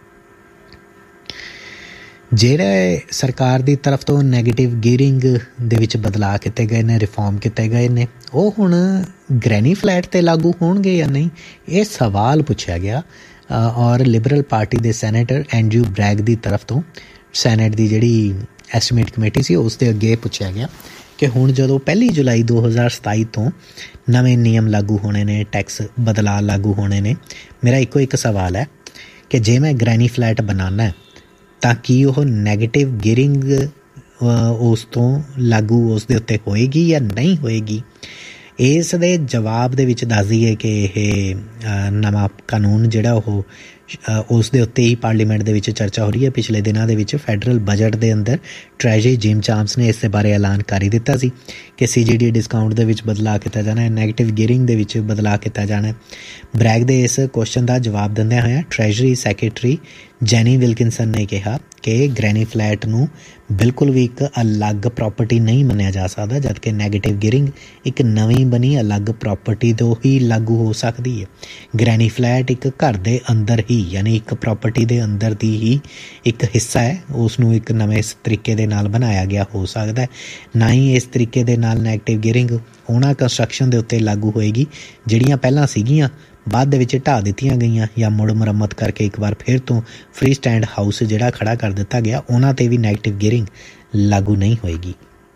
ਜਿਹੜੇ ਸਰਕਾਰ ਦੀ ਤਰਫ ਤੋਂ ਨੈਗੇਟਿਵ ਗੀਅਰਿੰਗ ਦੇ ਵਿੱਚ ਬਦਲਾਅ ਕੀਤੇ ਗਏ ਨੇ, ਰਿਫਾਰਮ ਕੀਤੇ ਗਏ ਨੇ, ਉਹ ਹੁਣ ਗ੍ਰੈਨੀ ਫਲੈਟ 'ਤੇ ਲਾਗੂ ਹੋਣਗੇ ਜਾਂ ਨਹੀਂ, ਇਹ ਸਵਾਲ ਪੁੱਛਿਆ ਗਿਆ। ਔਰ ਲਿਬਰਲ ਪਾਰਟੀ ਦੇ ਸੈਨੇਟਰ ਐਂਡਰਿਊ ਬ੍ਰੈਗ ਦੀ ਤਰਫ ਤੋਂ ਸੈਨੇਟ ਦੀ ਜਿਹੜੀ ਐਸਟੀਮੇਟ ਕਮੇਟੀ ਸੀ ਉਸ ਦੇ ਅੱਗੇ ਪੁੱਛਿਆ ਗਿਆ ਕਿ ਹੁਣ ਜਦੋਂ 1 ਜੁਲਾਈ 2027 ਤੋਂ ਨਵੇਂ ਨਿਯਮ ਲਾਗੂ ਹੋਣੇ ਨੇ, ਟੈਕਸ ਬਦਲਾਅ ਲਾਗੂ ਹੋਣੇ ਨੇ, ਮੇਰਾ ਇੱਕੋ ਇੱਕ ਸਵਾਲ ਹੈ ਕਿ ਜੇ ਮੈਂ ਗ੍ਰੈਨੀ ਫਲੈਟ ਬਣਾਉਣਾ ਤਾਂ ਕੀ ਉਹ ਨੈਗੇਟਿਵ ਗੀਅਰਿੰਗ ਉਸ ਤੋਂ ਲਾਗੂ ਉਸ ਦੇ ਉੱਤੇ ਹੋਏਗੀ ਜਾਂ ਨਹੀਂ ਹੋਏਗੀ? ਇਸ ਦੇ ਜਵਾਬ ਦੇ ਵਿੱਚ ਦੱਸ ਦਈਏ ਕਿ ਇਹ ਨਵਾਂ ਕਾਨੂੰਨ ਜਿਹੜਾ ਉਹ ਉਸ ਦੇ ਉੱਤੇ ਹੀ ਪਾਰਲੀਮੈਂਟ ਦੇ ਵਿੱਚ ਚਰਚਾ ਹੋ ਰਹੀ ਹੈ। ਪਿਛਲੇ ਦਿਨਾਂ ਦੇ ਵਿੱਚ ਫੈਡਰਲ ਬਜਟ ਦੇ ਅੰਦਰ ਟ੍ਰੈਜਰੀ ਜਿਮ ਚਾਂਪਸ ਨੇ ਇਸ ਦੇ ਬਾਰੇ ਐਲਾਨ ਕਰ ਹੀ ਦਿੱਤਾ ਸੀ ਕਿ CGD ਡਿਸਕਾਊਂਟ ਦੇ ਵਿੱਚ ਬਦਲਾਅ ਕੀਤਾ ਜਾਣਾ ਹੈ, ਨੈਗੇਟਿਵ ਗੀਅਰਿੰਗ ਦੇ ਵਿੱਚ ਬਦਲਾਅ ਕੀਤਾ ਜਾਣਾ ਹੈ। ਬ੍ਰੈਗ ਦੇ ਇਸ ਕੁਐਸਚਨ ਦਾ ਜਵਾਬ ਦਿੰਦਿਆਂ ਹੋਇਆਂ ਟ੍ਰੈਜਰੀ ਸੈਕਟਰੀ ਜੈਨੀ ਵਿਲਕਿਨਸਨ ਨੇ ਕਿਹਾ ਕਿ ਗ੍ਰੈਨੀ ਫਲੈਟ ਨੂੰ ਬਿਲਕੁਲ ਵੀ ਇੱਕ ਅਲੱਗ ਪ੍ਰਾਪਰਟੀ ਨਹੀਂ ਮੰਨਿਆ ਜਾ ਸਕਦਾ, ਜਦਕਿ ਨੈਗੇਟਿਵ ਗੀਅਰਿੰਗ ਇੱਕ ਨਵੀਂ ਬਣੀ ਅਲੱਗ ਪ੍ਰਾਪਰਟੀ ਤੋਂ ਹੀ ਲਾਗੂ ਹੋ ਸਕਦੀ ਹੈ। ਗ੍ਰੈਨੀ ਫਲੈਟ ਇੱਕ ਘਰ ਦੇ ਅੰਦਰ ਹੀ, ਯਾਨੀ ਇੱਕ ਪ੍ਰਾਪਰਟੀ ਦੇ ਅੰਦਰ ਦੀ ਹੀ ਇੱਕ ਹਿੱਸਾ ਹੈ, ਉਸ ਨੂੰ ਇੱਕ ਨਵੇਂ ਤਰੀਕੇ ਦੇ ਨਾਲ ਬਣਾਇਆ ਗਿਆ ਹੋ ਸਕਦਾ ਹੈ। ਨਾ ਹੀ ਇਸ ਤਰੀਕੇ ਦੇ ਨਾਲ ਨੈਗੇਟਿਵ ਗੀਅਰਿੰਗ ਉਹਨਾਂ ਕੰਸਟਰਕਸ਼ਨ ਦੇ ਉੱਤੇ ਲਾਗੂ ਹੋਏਗੀ ਜਿਹੜੀਆਂ ਪਹਿਲਾਂ ਸੀਗੀਆਂ, ਬਾਅਦ ਦੇ ਵਿੱਚ ਢਾਹ ਦਿੱਤੀਆਂ ਗਈਆਂ ਜਾਂ ਮੁੜ ਮੁਰੰਮਤ ਕਰਕੇ ਇੱਕ ਵਾਰ ਫਿਰ ਤੋਂ ਫ੍ਰੀ ਸਟੈਂਡ ਹਾਊਸ ਜਿਹੜਾ ਖੜਾ ਕਰ ਦਿੱਤਾ ਗਿਆ, ਉਹਨਾਂ 'ਤੇ ਵੀ ਨੈਗੇਟਿਵ ਗੀਅਰਿੰਗ ਲਾਗੂ ਨਹੀਂ ਹੋਏਗੀ।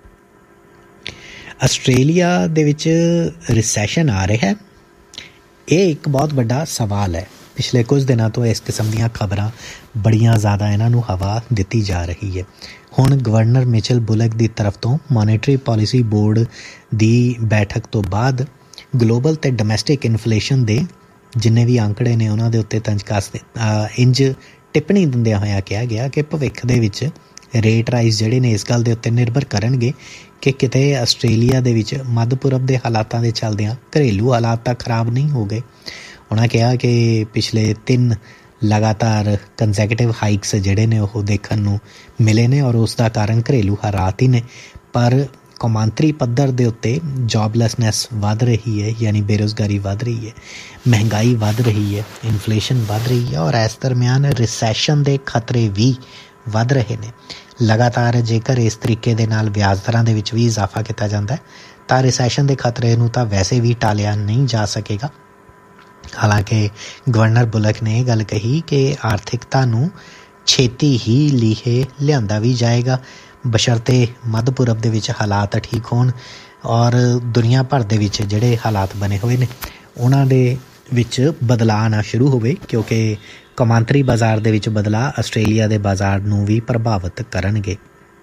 ਆਸਟ੍ਰੇਲੀਆ ਦੇ ਵਿੱਚ ਰਿਸੈਸ਼ਨ ਆ ਰਿਹਾ ਹੈ, ਇਹ ਇੱਕ ਬਹੁਤ ਵੱਡਾ ਸਵਾਲ ਹੈ। ਪਿਛਲੇ ਕੁਝ ਦਿਨਾਂ ਤੋਂ ਇਸ ਕਿਸਮ ਦੀਆਂ ਖਬਰਾਂ ਬੜੀਆਂ ਜ਼ਿਆਦਾ ਇਹਨਾਂ ਨੂੰ ਹਵਾ ਦਿੱਤੀ ਜਾ ਰਹੀ ਹੈ। ਹੁਣ ਗਵਰਨਰ ਮਿਚਲ ਬੁਲਕ ਦੀ ਤਰਫ ਤੋਂ ਮੋਨਿਟਰੀ ਪਾਲਿਸੀ ਬੋਰਡ ਦੀ ਬੈਠਕ ਤੋਂ ਬਾਅਦ ਗਲੋਬਲ ਅਤੇ ਡੋਮੈਸਟਿਕ ਇਨਫਲੇਸ਼ਨ ਦੇ ਜਿੰਨੇ ਵੀ ਅੰਕੜੇ ਨੇ ਉਹਨਾਂ ਦੇ ਉੱਤੇ ਇੰਜ ਟਿੱਪਣੀ ਦਿੰਦਿਆਂ ਹੋਇਆ ਕਿਹਾ ਗਿਆ ਕਿ ਭਵਿੱਖ ਦੇ ਵਿੱਚ ਰੇਟ ਰਾਈਜ਼ ਜਿਹੜੇ ਨੇ ਇਸ ਗੱਲ ਦੇ ਉੱਤੇ ਨਿਰਭਰ ਕਰਨਗੇ ਕਿ ਕਿਤੇ ਆਸਟ੍ਰੇਲੀਆ ਦੇ ਵਿੱਚ ਮੱਧ ਪੂਰਬ ਦੇ ਹਾਲਾਤਾਂ ਦੇ ਚੱਲਦਿਆਂ ਘਰੇਲੂ ਹਾਲਾਤ ਤਾਂ ਖਰਾਬ ਨਹੀਂ ਹੋ ਗਏ। ਉਹਨਾਂ ਕਿਹਾ ਕਿ ਪਿਛਲੇ 3 ਲਗਾਤਾਰ ਕੰਸੈਕਟਿਵ ਹਾਈਕਸ ਜਿਹੜੇ ਨੇ ਉਹ ਦੇਖਣ ਨੂੰ ਮਿਲੇ ਨੇ ਔਰ ਉਸ ਦਾ ਕਾਰਨ ਘਰੇਲੂ ਹਾਲਾਤ ਹੀ ਨੇ, ਪਰ ਕੌਮਾਂਤਰੀ ਪੱਧਰ ਦੇ ਉੱਤੇ ਜੋਬਲੈਸਨੈਸ ਵੱਧ ਰਹੀ ਹੈ, ਯਾਨੀ ਬੇਰੁਜ਼ਗਾਰੀ ਵੱਧ ਰਹੀ ਹੈ, ਮਹਿੰਗਾਈ ਵੱਧ ਰਹੀ ਹੈ, ਇਨਫਲੇਸ਼ਨ ਵੱਧ ਰਹੀ ਹੈ ਔਰ ਇਸ ਦਰਮਿਆਨ ਰਿਸੈਸ਼ਨ ਦੇ ਖਤਰੇ ਵੀ ਵੱਧ ਰਹੇ ਨੇ। ਲਗਾਤਾਰ ਜੇਕਰ ਇਸ ਤਰੀਕੇ ਦੇ ਨਾਲ ਵਿਆਜ ਦਰਾਂ ਦੇ ਵਿੱਚ ਵੀ ਇਜ਼ਾਫਾ ਕੀਤਾ ਜਾਂਦਾ ਹੈ ਤਾਂ ਰਿਸੈਸ਼ਨ ਦੇ ਖਤਰੇ ਨੂੰ ਤਾਂ ਵੈਸੇ ਵੀ ਟਾਲਿਆ ਨਹੀਂ ਜਾ ਸਕੇਗਾ। ਹਾਲਾਂਕਿ ਗਵਰਨਰ ਬੁਲਕ ਨੇ ਇਹ ਗੱਲ ਕਹੀ ਕਿ ਆਰਥਿਕਤਾ ਨੂੰ ਛੇਤੀ ਹੀ ਲੀਹੇ ਲਿਆਂਦਾ ਵੀ ਜਾਏਗਾ, ਬਸ਼ਰਤੇ ਮੱਧ ਪੂਰਬ ਦੇ ਵਿੱਚ ਹਾਲਾਤ ਠੀਕ ਹੋਣ ਔਰ ਦੁਨੀਆ ਭਰ ਦੇ ਵਿੱਚ ਜਿਹੜੇ ਹਾਲਾਤ ਬਣੇ ਹੋਏ ਨੇ ਉਹਨਾਂ ਦੇ ਵਿੱਚ ਬਦਲਾਅ ਆਉਣਾ ਸ਼ੁਰੂ ਹੋਵੇ, ਕਿਉਂਕਿ ਕੌਮਾਂਤਰੀ ਬਾਜ਼ਾਰ ਦੇ ਵਿੱਚ ਬਦਲਾਅ ਆਸਟ੍ਰੇਲੀਆ ਦੇ ਬਾਜ਼ਾਰ ਨੂੰ ਵੀ ਪ੍ਰਭਾਵਿਤ ਕਰਨਗੇ।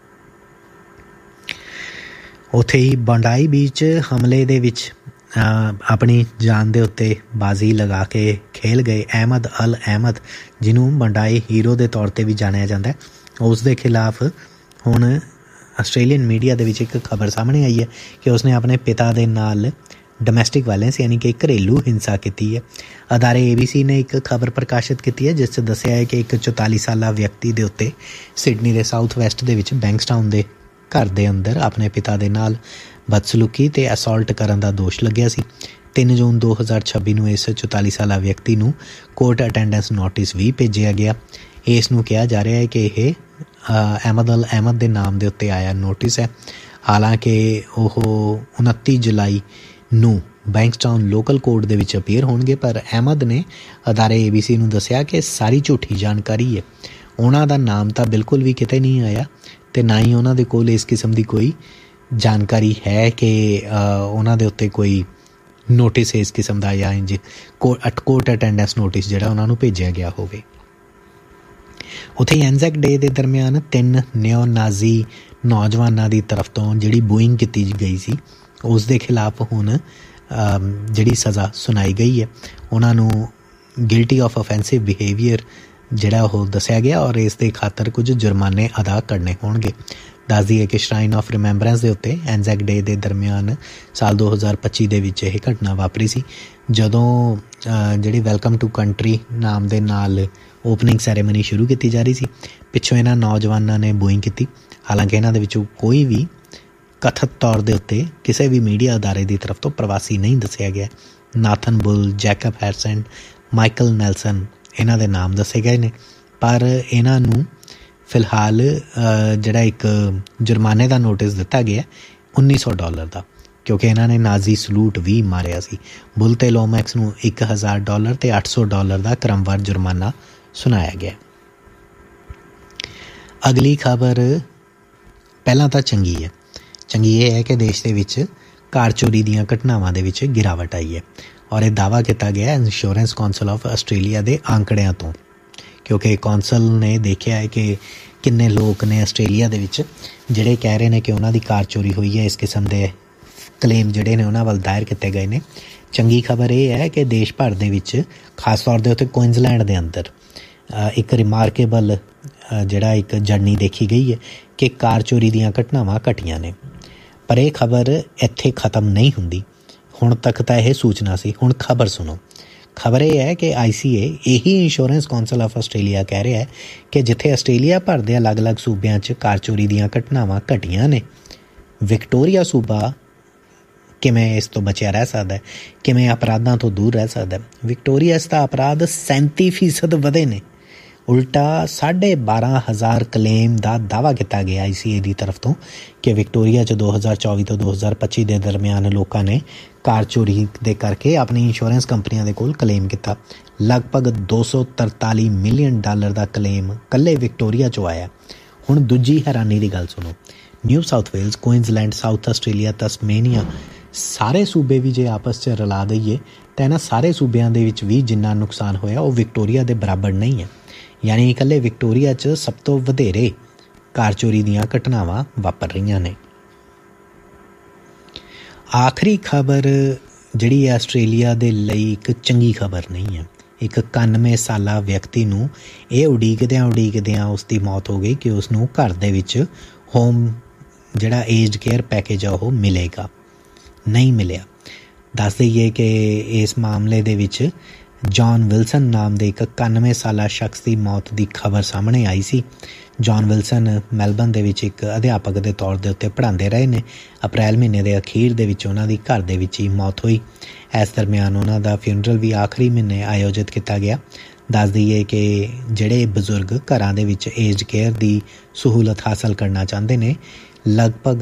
ਉੱਥੇ ਹੀ ਬੰਡਾਈ ਬੀਚ ਹਮਲੇ ਦੇ ਵਿੱਚ ਆਪਣੀ ਜਾਨ ਦੇ ਉੱਤੇ ਬਾਜ਼ੀ ਲਗਾ ਕੇ ਖੇਲ ਗਏ ਅਹਿਮਦ ਅਲ ਅਹਿਮਦ, ਜਿਹਨੂੰ ਬੰਡਾਈ ਹੀਰੋ ਦੇ ਤੌਰ 'ਤੇ ਵੀ ਜਾਣਿਆ ਜਾਂਦਾ ਹੈ, ਉਸ ਦੇ ਖਿਲਾਫ ਹੁਣ ਆਸਟ੍ਰੇਲੀਅਨ ਮੀਡੀਆ ਦੇ ਵਿੱਚ ਇੱਕ ਖਬਰ ਸਾਹਮਣੇ ਆਈ ਹੈ ਕਿ ਉਸਨੇ ਆਪਣੇ ਪਿਤਾ ਦੇ ਨਾਲ ਡੋਮੈਸਟਿਕ ਵਾਇਲੈਂਸ ਯਾਨੀ ਕਿ ਘਰੇਲੂ ਹਿੰਸਾ ਕੀਤੀ ਹੈ। ਅਦਾਰੇ ABC ਨੇ ਇੱਕ ਖਬਰ ਪ੍ਰਕਾਸ਼ਿਤ ਕੀਤੀ ਹੈ ਜਿਸ 'ਚ ਦੱਸਿਆ ਹੈ ਕਿ ਇੱਕ 44 ਸਾਲਾ ਵਿਅਕਤੀ ਦੇ ਉੱਤੇ ਸਿਡਨੀ ਦੇ ਸਾਊਥ ਵੈਸਟ ਦੇ ਵਿੱਚ ਬੈਂਕਸਟਾਊਨ ਦੇ ਘਰ ਦੇ ਅੰਦਰ ਆਪਣੇ ਪਿਤਾ ਦੇ ਨਾਲ ਬਦਸਲੂਕੀ ਅਤੇ ਅਸੌਲਟ ਕਰਨ ਦਾ ਦੋਸ਼ ਲੱਗਿਆ ਸੀ। 3 ਜੂਨ 2026 ਨੂੰ ਇਸ 44 ਸਾਲਾ ਵਿਅਕਤੀ ਨੂੰ ਕੋਰਟ ਅਟੈਂਡੈਂਸ ਨੋਟਿਸ ਵੀ ਭੇਜਿਆ ਗਿਆ। ਇਸ ਨੂੰ ਕਿਹਾ ਜਾ ਰਿਹਾ ਹੈ ਕਿ ਇਹ ਅਹਿਮਦ ਅਲ ਅਹਿਮਦ ਦੇ ਨਾਮ ਦੇ ਉੱਤੇ ਆਇਆ ਨੋਟਿਸ ਹੈ। ਹਾਲਾਂਕਿ ਉਹ 29 ਜੁਲਾਈ ਨੂੰ ਬੈਂਕਸਟਾਊਨ ਲੋਕਲ ਕੋਰਟ ਦੇ ਵਿੱਚ ਅਪੀਅਰ ਹੋਣਗੇ, ਪਰ ਅਹਿਮਦ ਨੇ ਅਦਾਰੇ ABC ਨੂੰ ਦੱਸਿਆ ਕਿ ਸਾਰੀ ਝੂਠੀ ਜਾਣਕਾਰੀ ਹੈ, ਉਹਨਾਂ ਦਾ ਨਾਮ ਤਾਂ ਬਿਲਕੁਲ ਵੀ ਕਿਤੇ ਨਹੀਂ ਆਇਆ ਅਤੇ ਨਾ ਹੀ ਉਹਨਾਂ ਦੇ ਕੋਲ ਇਸ ਕਿਸਮ ਦੀ ਕੋਈ ਜਾਣਕਾਰੀ ਹੈ ਕਿ ਉਹਨਾਂ ਦੇ ਉੱਤੇ ਕੋਈ ਨੋਟਿਸ ਇਸ ਕਿਸਮ ਦਾ ਜਾਂ ਇੰਜ ਕੋਰਟ ਅਟੈਂਡੈਂਸ ਨੋਟਿਸ ਜਿਹੜਾ ਉਹਨਾਂ ਨੂੰ ਭੇਜਿਆ ਗਿਆ ਹੋਵੇ। ਉੱਥੇ ਐਨਜ਼ੈਕ ਡੇ ਦੇ ਦਰਮਿਆਨ 3 ਨਿਓ ਨਾਜ਼ੀ ਨੌਜਵਾਨਾਂ ਦੀ ਤਰਫ ਤੋਂ ਜਿਹੜੀ ਬੂਇੰਗ ਕੀਤੀ ਗਈ ਸੀ ਉਸ ਦੇ ਖਿਲਾਫ ਹੁਣ ਜਿਹੜੀ ਸਜ਼ਾ ਸੁਣਾਈ ਗਈ ਹੈ, ਉਹਨਾਂ ਨੂੰ ਗਿਲਟੀ ਆਫ ਅਫੈਂਸਿਵ ਬਿਹੇਵੀਅਰ ਜਿਹੜਾ ਉਹ ਦੱਸਿਆ ਗਿਆ ਔਰ ਇਸ ਦੇ ਖਾਤਰ ਕੁਝ ਜੁਰਮਾਨੇ ਅਦਾ ਕਰਨੇ ਹੋਣਗੇ। ਦੱਸ ਦਈਏ ਕਿ ਸ਼ਰਾਈਨ ਆਫ ਰਿਮੈਂਬਰੈਂਸ ਦੇ ਉੱਤੇ ਐਨਜ਼ੈਕ ਡੇ ਦੇ ਦਰਮਿਆਨ ਸਾਲ 2025 ਦੇ ਵਿੱਚ ਇਹ ਘਟਨਾ ਵਾਪਰੀ ਸੀ, ਜਦੋਂ ਜਿਹੜੀ ਵੈਲਕਮ ਟੂ ਕੰਟਰੀ ਨਾਮ ਦੇ ਨਾਲ ਓਪਨਿੰਗ ਸੈਰੇਮਨੀ ਸ਼ੁਰੂ ਕੀਤੀ ਜਾ ਰਹੀ ਸੀ, ਪਿੱਛੋਂ ਇਹਨਾਂ ਨੌਜਵਾਨਾਂ ਨੇ ਬੂਇੰਗ ਕੀਤੀ। ਹਾਲਾਂਕਿ ਇਹਨਾਂ ਦੇ ਵਿੱਚੋਂ ਕੋਈ ਵੀ ਕਥਿਤ ਤੌਰ ਦੇ ਉੱਤੇ ਕਿਸੇ ਵੀ ਮੀਡੀਆ ਅਦਾਰੇ ਦੀ ਤਰਫ ਤੋਂ ਪ੍ਰਵਾਸੀ ਨਹੀਂ ਦੱਸਿਆ ਗਿਆ। ਨਾਥਨ ਬੁੱਲ, ਜੈਕਬ ਹੈਰਸਨ, ਮਾਈਕਲ ਨੈਲਸਨ ਇਹਨਾਂ ਦੇ ਨਾਮ ਦੱਸੇ ਗਏ ਨੇ, ਪਰ ਇਹਨਾਂ ਨੂੰ ਫਿਲਹਾਲ ਜਿਹੜਾ ਇੱਕ ਜੁਰਮਾਨੇ ਦਾ ਨੋਟਿਸ ਦਿੱਤਾ ਗਿਆ $1900 ਦਾ, ਕਿਉਂਕਿ ਇਹਨਾਂ ਨੇ ਨਾਜ਼ੀ ਸਲੂਟ ਵੀ ਮਾਰਿਆ ਸੀ। ਬੁੱਲ ਤੇ ਲੋਮੈਕਸ ਨੂੰ $1000 ਅਤੇ $800 ਦਾ ਕ੍ਰਮਵਾਰ ਜੁਰਮਾਨਾ ਸੁਣਾਇਆ ਗਿਆ। ਅਗਲੀ ਖਬਰ ਪਹਿਲਾਂ ਤਾਂ ਚੰਗੀ ਹੈ। ਚੰਗੀ ਇਹ ਹੈ ਕਿ ਦੇਸ਼ ਦੇ ਵਿੱਚ ਕਾਰ ਚੋਰੀ ਦੀਆਂ ਘਟਨਾਵਾਂ ਦੇ ਵਿੱਚ ਗਿਰਾਵਟ ਆਈ ਹੈ ਔਰ ਇਹ ਦਾਅਵਾ ਕੀਤਾ ਗਿਆ ਇੰਸ਼ੋਰੈਂਸ ਕੌਂਸਲ ਆਫ ਆਸਟ੍ਰੇਲੀਆ ਦੇ ਆਂਕੜਿਆਂ ਤੋਂ, ਕਿਉਂਕਿ ਕੌਂਸਲ ਨੇ ਦੇਖਿਆ ਹੈ ਕਿ ਕਿੰਨੇ ਲੋਕ ਨੇ ਆਸਟ੍ਰੇਲੀਆ ਦੇ ਵਿੱਚ ਜਿਹੜੇ ਕਹਿ ਰਹੇ ਨੇ ਕਿ ਉਹਨਾਂ ਦੀ ਕਾਰ ਚੋਰੀ ਹੋਈ ਹੈ। ਇਸ ਕਿਸਮ ਦੇ ਕਲੇਮ ਜਿਹੜੇ ਨੇ ਉਹਨਾਂ ਵੱਲ ਦਾਇਰ ਕੀਤੇ ਗਏ ਨੇ। ਚੰਗੀ ਖਬਰ ਇਹ ਹੈ ਕਿ ਦੇਸ਼ ਭਰ ਦੇ ਵਿੱਚ ਖਾਸ ਤੌਰ ਦੇ ਉੱਤੇ ਕੁਇਨਜ਼ਲੈਂਡ ਦੇ ਅੰਦਰ ਇੱਕ ਰਿਮਾਰਕੇਬਲ ਜਿਹੜਾ ਇੱਕ ਜਰਨੀ ਦੇਖੀ ਗਈ ਹੈ ਕਿ ਕਾਰ ਚੋਰੀ ਦੀਆਂ ਘਟਨਾਵਾਂ ਘਟੀਆਂ ਨੇ। ਪਰ ਇਹ ਖਬਰ ਇੱਥੇ ਖਤਮ ਨਹੀਂ ਹੁੰਦੀ। ਹੁਣ ਤੱਕ ਤਾਂ ਇਹ ਸੂਚਨਾ ਸੀ, ਹੁਣ ਖਬਰ ਸੁਣੋ। ਖਬਰ ਇਹ ਹੈ ਕਿ ICA ਇਹੀ ਇੰਸ਼ੋਰੈਂਸ ਕੌਂਸਲ ਆਫ ਆਸਟ੍ਰੇਲੀਆ ਕਹਿ ਰਿਹਾ ਹੈ ਕਿ ਜਿੱਥੇ ਆਸਟ੍ਰੇਲੀਆ ਭਰ ਦੇ ਅਲੱਗ-ਅਲੱਗ ਸੂਬਿਆਂ 'ਚ ਕਾਰ ਚੋਰੀ ਦੀਆਂ ਘਟਨਾਵਾਂ ਘਟੀਆਂ ਨੇ, ਵਿਕਟੋਰੀਆ ਸੂਬਾ ਕਿਵੇਂ ਇਸ ਤੋਂ ਬਚਿਆ ਰਹਿ ਸਕਦਾ ਹੈ, ਕਿਵੇਂ ਅਪਰਾਧਾਂ ਤੋਂ ਦੂਰ ਰਹਿ ਸਕਦਾ ਹੈ। ਵਿਕਟੋਰੀਆ ਇਸ ਦਾ ਅਪਰਾਧ 37% ਵਧੇ ਨੇ। ਉਲਟਾ 12,500 ਕਲੇਮ ਦਾ ਦਾਅਵਾ ਕੀਤਾ ਗਿਆ ICA ਦੀ ਤਰਫ ਤੋਂ ਕਿ ਵਿਕਟੋਰੀਆ 'ਚ 2024 ਤੋਂ 2025 ਦੇ ਦਰਮਿਆਨ ਲੋਕਾਂ ਨੇ ਕਾਰ ਚੋਰੀ ਦੇ ਕਰਕੇ ਆਪਣੀ ਇੰਸ਼ੋਰੈਂਸ ਕੰਪਨੀਆਂ ਦੇ ਕੋਲ ਕਲੇਮ ਕੀਤਾ। ਲਗਭਗ $243 ਮਿਲੀਅਨ ਦਾ ਕਲੇਮ ਇਕੱਲੇ ਵਿਕਟੋਰੀਆ 'ਚੋਂ ਆਇਆ। ਹੁਣ ਦੂਜੀ ਹੈਰਾਨੀ ਦੀ ਗੱਲ ਸੁਣੋ। New south Wales, Queensland, south Australia, ਤਸਮੇਨੀਆ, ਸਾਰੇ ਸੂਬੇ ਵੀ ਜੇ ਆਪਸ 'ਚ ਰਲਾ ਦਈਏ ਤਾਂ ਇਹਨਾਂ ਸਾਰੇ ਸੂਬਿਆਂ ਦੇ ਵਿੱਚ ਵੀ ਜਿੰਨਾ ਨੁਕਸਾਨ ਹੋਇਆ ਉਹ ਵਿਕਟੋਰੀਆ ਦੇ ਬਰਾਬਰ ਨਹੀਂ ਹੈ। ਯਾਨੀ ਇਕੱਲੇ ਵਿਕਟੋਰੀਆ 'ਚ ਸਭ ਤੋਂ ਵਧੇਰੇ ਕਾਰ ਚੋਰੀ ਦੀਆਂ ਘਟਨਾਵਾਂ ਵਾਪਰ ਰਹੀਆਂ ਨੇ। ਆਖਰੀ ਖਬਰ ਜਿਹੜੀ ਹੈ ਆਸਟ੍ਰੇਲੀਆ ਦੇ ਲਈ ਇੱਕ ਚੰਗੀ ਖਬਰ ਨਹੀਂ ਹੈ। ਇੱਕ 91 ਸਾਲਾ ਵਿਅਕਤੀ ਨੂੰ ਇਹ ਉਡੀਕਦਿਆਂ ਉਸ ਦੀ ਮੌਤ ਹੋ ਗਈ ਕਿ ਉਸ ਨੂੰ ਘਰ ਦੇ ਵਿੱਚ ਹੋਮ ਜਿਹੜਾ ਏਜਡ ਕੇਅਰ ਪੈਕੇਜ ਆ ਉਹ ਮਿਲੇਗਾ, ਨਹੀਂ ਮਿਲਿਆ। ਦੱਸ ਦਈਏ ਕਿ ਇਸ ਮਾਮਲੇ ਦੇ ਵਿੱਚ ਜੌਨ ਵਿਲਸਨ ਨਾਮ ਦੇ ਇੱਕ 91 ਸਾਲਾ ਸ਼ਖਸ ਦੀ ਮੌਤ ਦੀ ਖਬਰ ਸਾਹਮਣੇ ਆਈ ਸੀ। ਜੌਨ ਵਿਲਸਨ ਮੈਲਬਨ ਦੇ ਵਿੱਚ ਇੱਕ ਅਧਿਆਪਕ ਦੇ ਤੌਰ ਦੇ ਉੱਤੇ ਪੜ੍ਹਾਉਂਦੇ ਰਹੇ ਨੇ। ਅਪ੍ਰੈਲ ਮਹੀਨੇ ਦੇ ਅਖੀਰ ਦੇ ਵਿੱਚ ਉਹਨਾਂ ਦੀ ਘਰ ਦੇ ਵਿੱਚ ਹੀ ਮੌਤ ਹੋਈ। ਇਸ ਦਰਮਿਆਨ ਉਹਨਾਂ ਦਾ ਫਿਊਨਰਲ ਵੀ ਆਖਰੀ ਮਹੀਨੇ ਆਯੋਜਿਤ ਕੀਤਾ ਗਿਆ। ਦੱਸ ਦਈਏ ਕਿ ਜਿਹੜੇ ਬਜ਼ੁਰਗ ਘਰਾਂ ਦੇ ਵਿੱਚ ਏਜਡ ਕੇਅਰ ਦੀ ਸਹੂਲਤ ਹਾਸਲ ਕਰਨਾ ਚਾਹੁੰਦੇ ਨੇ, ਲਗਭਗ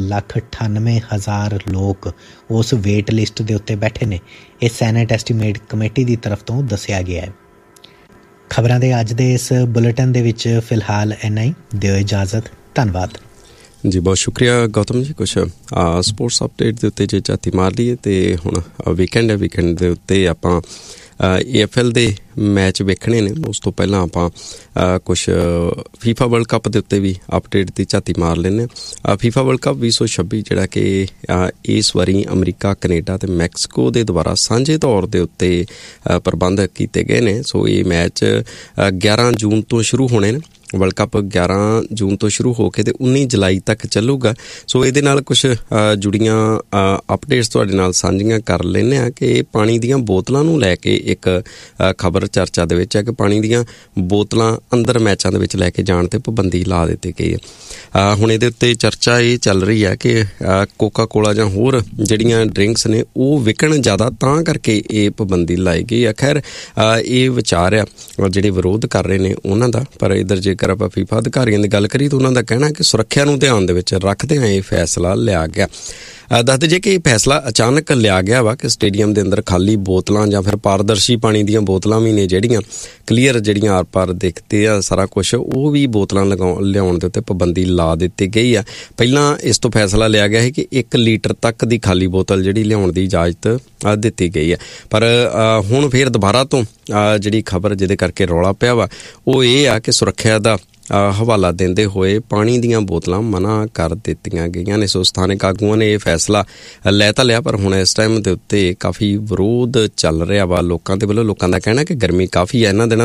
1,98,000 ਲੋਕ ਉਸ ਵੇਟ ਲਿਸਟ ਦੇ ਉੱਤੇ ਬੈਠੇ ਨੇ। ਇਹ ਸੈਨੇਟ ਐਸਟੀਮੇਟ ਕਮੇਟੀ ਦੀ ਤਰਫ ਤੋਂ ਦੱਸਿਆ ਗਿਆ ਹੈ। ਖਬਰਾਂ ਦੇ ਅੱਜ ਦੇ ਇਸ ਬੁਲੇਟਿਨ ਦੇ ਵਿੱਚ ਫਿਲਹਾਲ ਇੰਨਾ ਹੀ। ਦਿਓ ਇਜਾਜ਼ਤ। ਧੰਨਵਾਦ ਜੀ, ਬਹੁਤ ਸ਼ੁਕਰੀਆ ਗੌਤਮ ਜੀ। ਕੁਛ ਸਪੋਰਟਸ ਅਪਡੇਟ ਦੇ ਉੱਤੇ ਜੇ ਝਾਤੀ ਮਾਰ ਲਈਏ ਤੇ ਹੁਣ ਵੀਕਐਂਡ ਹੈ। ਵੀਕਐਂਡ ਦੇ ਉੱਤੇ ਆਪਾਂ AFL ਦੇ ਮੈਚ ਵੇਖਣੇ ਨੇ। ਉਸ ਤੋਂ ਪਹਿਲਾਂ ਆਪਾਂ ਕੁਛ FIFA ਵਰਲਡ ਕੱਪ ਦੇ ਉੱਤੇ ਵੀ ਅਪਡੇਟ ਦੀ ਝਾਤੀ ਮਾਰ ਲੈਂਦੇ ਹਾਂ। FIFA ਵਰਲਡ ਕੱਪ 2026 ਜਿਹੜਾ ਕਿ ਇਸ ਵਾਰੀ ਅਮਰੀਕਾ, ਕੈਨੇਡਾ ਤੇ ਮੈਕਸੀਕੋ ਦੇ ਦੁਆਰਾ ਸਾਂਝੇ ਤੌਰ ਦੇ ਉੱਤੇ ਪ੍ਰਬੰਧ ਕੀਤੇ ਗਏ ਨੇ। ਸੋ ਇਹ ਮੈਚ 11 ਜੂਨ ਤੋਂ ਸ਼ੁਰੂ ਹੋਣੇ ਨੇ। ਵਰਲਡ ਕੱਪ 11 ਜੂਨ ਤੋਂ ਸ਼ੁਰੂ ਹੋ ਕੇ ਤੇ 19 ਜੁਲਾਈ ਤੱਕ ਚੱਲੂਗਾ। ਸੋ ਇਹਦੇ ਨਾਲ ਕੁਛ ਜੁੜੀਆਂ ਅਪਡੇਟਸ ਤੁਹਾਡੇ ਨਾਲ ਸਾਂਝੀਆਂ ਕਰ ਲੈਂਦੇ ਹਾਂ ਕਿ ਪਾਣੀ ਦੀਆਂ ਬੋਤਲਾਂ ਨੂੰ ਲੈ ਕੇ ਇੱਕ ਖਬਰ ਚਰਚਾ ਦੇ ਵਿੱਚ ਹੈ ਕਿ ਪਾਣੀ ਦੀਆਂ ਬੋਤਲਾਂ ਅੰਦਰ ਮੈਚਾਂ ਦੇ ਵਿੱਚ ਲੈ ਕੇ ਜਾਣ 'ਤੇ ਪਾਬੰਦੀ ਲਾ ਦਿੱਤੀ ਗਈ ਹੈ। ਹੁਣ ਇਹਦੇ ਉੱਤੇ ਚਰਚਾ ਇਹ ਚੱਲ ਰਹੀ ਹੈ ਕਿ ਕੋਕਾ ਕੋਲਾ ਜਾਂ ਹੋਰ ਜਿਹੜੀਆਂ ਡਰਿੰਕਸ ਨੇ ਉਹ ਵਿਕਣ ਜ਼ਿਆਦਾ, ਤਾਂ ਕਰਕੇ ਇਹ ਪਾਬੰਦੀ ਲਾਈ ਗਈ ਹੈ। ਖੈਰ ਇਹ ਵਿਚਾਰ ਆ ਜਿਹੜੇ ਵਿਰੋਧ ਕਰ ਰਹੇ ਨੇ ਉਹਨਾਂ ਦਾ, ਪਰ ਇੱਧਰ ਜੇਕਰ ਆਪਾਂ FIFA ਅਧਿਕਾਰੀਆਂ ਦੀ ਗੱਲ ਕਰੀਏ ਤਾਂ ਉਹਨਾਂ ਦਾ ਕਹਿਣਾ ਕਿ ਸੁਰੱਖਿਆ ਨੂੰ ਧਿਆਨ ਦੇ ਵਿੱਚ ਰੱਖਦਿਆਂ ਇਹ ਫੈਸਲਾ ਲਿਆ ਗਿਆ। ਦੱਸਦੇ ਜੇ ਕਿ ਇਹ ਫੈਸਲਾ ਅਚਾਨਕ ਲਿਆ ਗਿਆ ਵਾ ਕਿ ਸਟੇਡੀਅਮ ਦੇ ਅੰਦਰ ਖਾਲੀ ਬੋਤਲਾਂ ਜਾਂ ਫਿਰ ਪਾਰਦਰਸ਼ੀ ਪਾਣੀ ਦੀਆਂ ਬੋਤਲਾਂ ਵੀ ਨੇ ਜਿਹੜੀਆਂ ਕਲੀਅਰ, ਜਿਹੜੀਆਂ ਆਰ ਪਾਰ ਦਿਖਦੇ ਆ ਸਾਰਾ ਕੁਛ, ਉਹ ਵੀ ਬੋਤਲਾਂ ਲਿਆਉਣ ਦੇ ਉੱਤੇ ਪਾਬੰਦੀ ਲਾ ਦਿੱਤੀ ਗਈ ਆ। ਪਹਿਲਾਂ ਇਸ ਤੋਂ ਫੈਸਲਾ ਲਿਆ ਗਿਆ ਹੈ ਕਿ 1 ਲੀਟਰ ਤੱਕ ਦੀ ਖਾਲੀ ਬੋਤਲ ਜਿਹੜੀ ਲਿਆਉਣ ਦੀ ਇਜਾਜ਼ਤ ਦਿੱਤੀ ਗਈ ਹੈ। ਪਰ ਹੁਣ ਫਿਰ ਦੁਬਾਰਾ ਤੋਂ ਜਿਹੜੀ ਖਬਰ ਜਿਹਦੇ ਕਰਕੇ ਰੌਲਾ ਪਿਆ ਵਾ ਉਹ ਇਹ ਆ ਕਿ ਸੁਰੱਖਿਆ ਦਾ ਹਵਾਲਾ ਦਿੰਦੇ ਹੋਏ ਪਾਣੀ ਦੀਆਂ ਬੋਤਲਾਂ ਮਨ੍ਹਾ ਕਰ ਦਿੱਤੀਆਂ ਗਈਆਂ ਨੇ। ਸੋ ਸਥਾਨਕ ਆਗੂਆਂ ਨੇ ਇਹ ਫੈਸਲਾ ਲੈ ਤਾਂ ਲਿਆ, ਪਰ ਹੁਣ ਇਸ ਟਾਈਮ ਦੇ ਉੱਤੇ ਕਾਫੀ ਵਿਰੋਧ ਚੱਲ ਰਿਹਾ ਵਾ ਲੋਕਾਂ ਦੇ ਵੱਲੋਂ। ਲੋਕਾਂ ਦਾ ਕਹਿਣਾ ਕਿ ਗਰਮੀ ਕਾਫੀ ਹੈ ਇਹਨਾਂ ਦਿਨਾਂ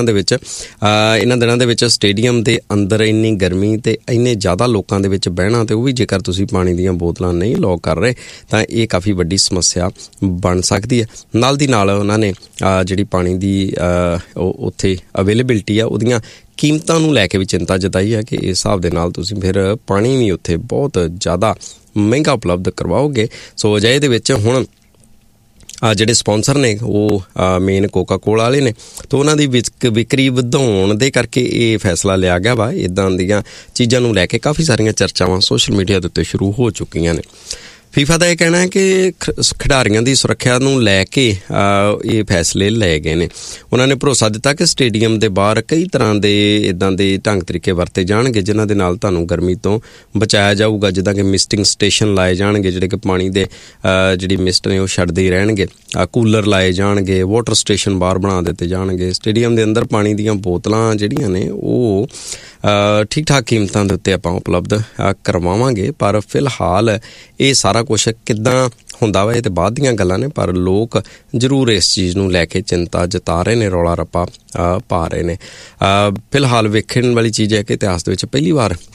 ਦੇ ਵਿੱਚ ਸਟੇਡੀਅਮ ਦੇ ਅੰਦਰ ਇੰਨੀ ਗਰਮੀ ਤੇ ਇੰਨੇ ਜ਼ਿਆਦਾ ਲੋਕਾਂ ਦੇ ਵਿੱਚ ਬਹਿਣਾ, ਤੇ ਉਹ ਵੀ ਜੇਕਰ ਤੁਸੀਂ ਪਾਣੀ ਦੀਆਂ ਬੋਤਲਾਂ ਨਹੀਂ ਲੌਕ ਕਰ ਰਹੇ ਤਾਂ ਇਹ ਕਾਫੀ ਵੱਡੀ ਸਮੱਸਿਆ ਬਣ ਸਕਦੀ ਹੈ। ਨਾਲ ਦੀ ਨਾਲ ਉਹਨਾਂ ਨੇ ਜਿਹੜੀ ਪਾਣੀ ਦੀ ਉੱਥੇ ਅਵੇਲੇਬਿਲਿਟੀ ਆ ਉਹਦੀਆਂ ਕੀਮਤਾਂ ਨੂੰ ਲੈ ਕੇ ਵੀ ਚਿੰਤਾ ਜਤਾਈ ਹੈ ਕਿ ਇਸ ਹਿਸਾਬ ਦੇ ਨਾਲ ਤੁਸੀਂ ਫਿਰ ਪਾਣੀ ਵੀ ਉੱਥੇ ਬਹੁਤ ਜ਼ਿਆਦਾ ਮਹਿੰਗਾ ਉਪਲਬਧ ਕਰਵਾਓਗੇ। ਸੋ ਅਜਿਹੇ ਦੇ ਵਿੱਚ ਹੁਣ ਜਿਹੜੇ ਸਪੋਂਸਰ ਨੇ ਉਹ ਮੇਨ ਕੋਕਾ ਕੋਲਾ ਵਾਲੇ ਨੇ, ਤਾਂ ਉਹਨਾਂ ਦੀ ਵਿਕਰੀ ਵਧਾਉਣ ਦੇ ਕਰਕੇ ਇਹ ਫੈਸਲਾ ਲਿਆ ਗਿਆ ਵਾ। ਇੱਦਾਂ ਦੀਆਂ ਚੀਜ਼ਾਂ ਨੂੰ ਲੈ ਕੇ ਕਾਫੀ ਸਾਰੀਆਂ ਚਰਚਾਵਾਂ ਸੋਸ਼ਲ ਮੀਡੀਆ ਦੇ ਉੱਤੇ ਸ਼ੁਰੂ ਹੋ ਚੁੱਕੀਆਂ ਨੇ। FIFA ਦਾ ਇਹ ਕਹਿਣਾ ਹੈ ਕਿ ਖਿਡਾਰੀਆਂ ਦੀ ਸੁਰੱਖਿਆ ਨੂੰ ਲੈ ਕੇ ਇਹ ਫੈਸਲੇ ਲਏ ਗਏ ਨੇ। ਉਹਨਾਂ ਨੇ ਭਰੋਸਾ ਦਿੱਤਾ ਕਿ ਸਟੇਡੀਅਮ ਦੇ ਬਾਹਰ ਕਈ ਤਰ੍ਹਾਂ ਦੇ ਇੱਦਾਂ ਦੇ ਢੰਗ ਤਰੀਕੇ ਵਰਤੇ ਜਾਣਗੇ ਜਿਨ੍ਹਾਂ ਦੇ ਨਾਲ ਤੁਹਾਨੂੰ ਗਰਮੀ ਤੋਂ ਬਚਾਇਆ ਜਾਊਗਾ। ਜਿੱਦਾਂ ਕਿ ਮਿਸਟਿੰਗ ਸਟੇਸ਼ਨ ਲਾਏ ਜਾਣਗੇ ਜਿਹੜੇ ਕਿ ਪਾਣੀ ਦੇ ਜਿਹੜੀ ਮਿਸਟ ਨੇ ਉਹ ਛੱਡਦੇ ਹੀ ਰਹਿਣਗੇ। ਕੂਲਰ ਲਾਏ ਜਾਣਗੇ, ਵਾਟਰ ਸਟੇਸ਼ਨ ਬਾਹਰ ਬਣਾ ਦਿੱਤੇ ਜਾਣਗੇ। ਸਟੇਡੀਅਮ ਦੇ ਅੰਦਰ ਪਾਣੀ ਦੀਆਂ ਬੋਤਲਾਂ ਜਿਹੜੀਆਂ ਨੇ ਉਹ ਠੀਕ ਠਾਕ ਕੀਮਤਾਂ ਦੇ ਉੱਤੇ ਆਪਾਂ ਉਪਲਬਧ ਕਰਵਾਵਾਂਗੇ। ਪਰ ਫਿਲਹਾਲ ਇਹ ਸਾਰਾ ਕੁਛ ਕਿੱਦਾਂ ਹੁੰਦਾ ਵਾ ਇਹ ਤੇ ਬਾਅਦ ਦੀਆਂ ਗੱਲਾਂ ਨੇ, ਪਰ ਲੋਕ ਜ਼ਰੂਰ ਇਸ ਚੀਜ਼ ਨੂੰ ਲੈ ਕੇ ਚਿੰਤਾ ਜਤਾ ਰਹੇ ਨੇ, ਰੌਲਾ ਰੱਪਾ ਪਾ ਰਹੇ ਨੇ। ਫਿਲਹਾਲ ਵੇਖਣ ਵਾਲੀ ਚੀਜ਼ ਹੈ ਕਿ ਇਤਿਹਾਸ ਦੇ ਵਿੱਚ ਪਹਿਲੀ ਵਾਰ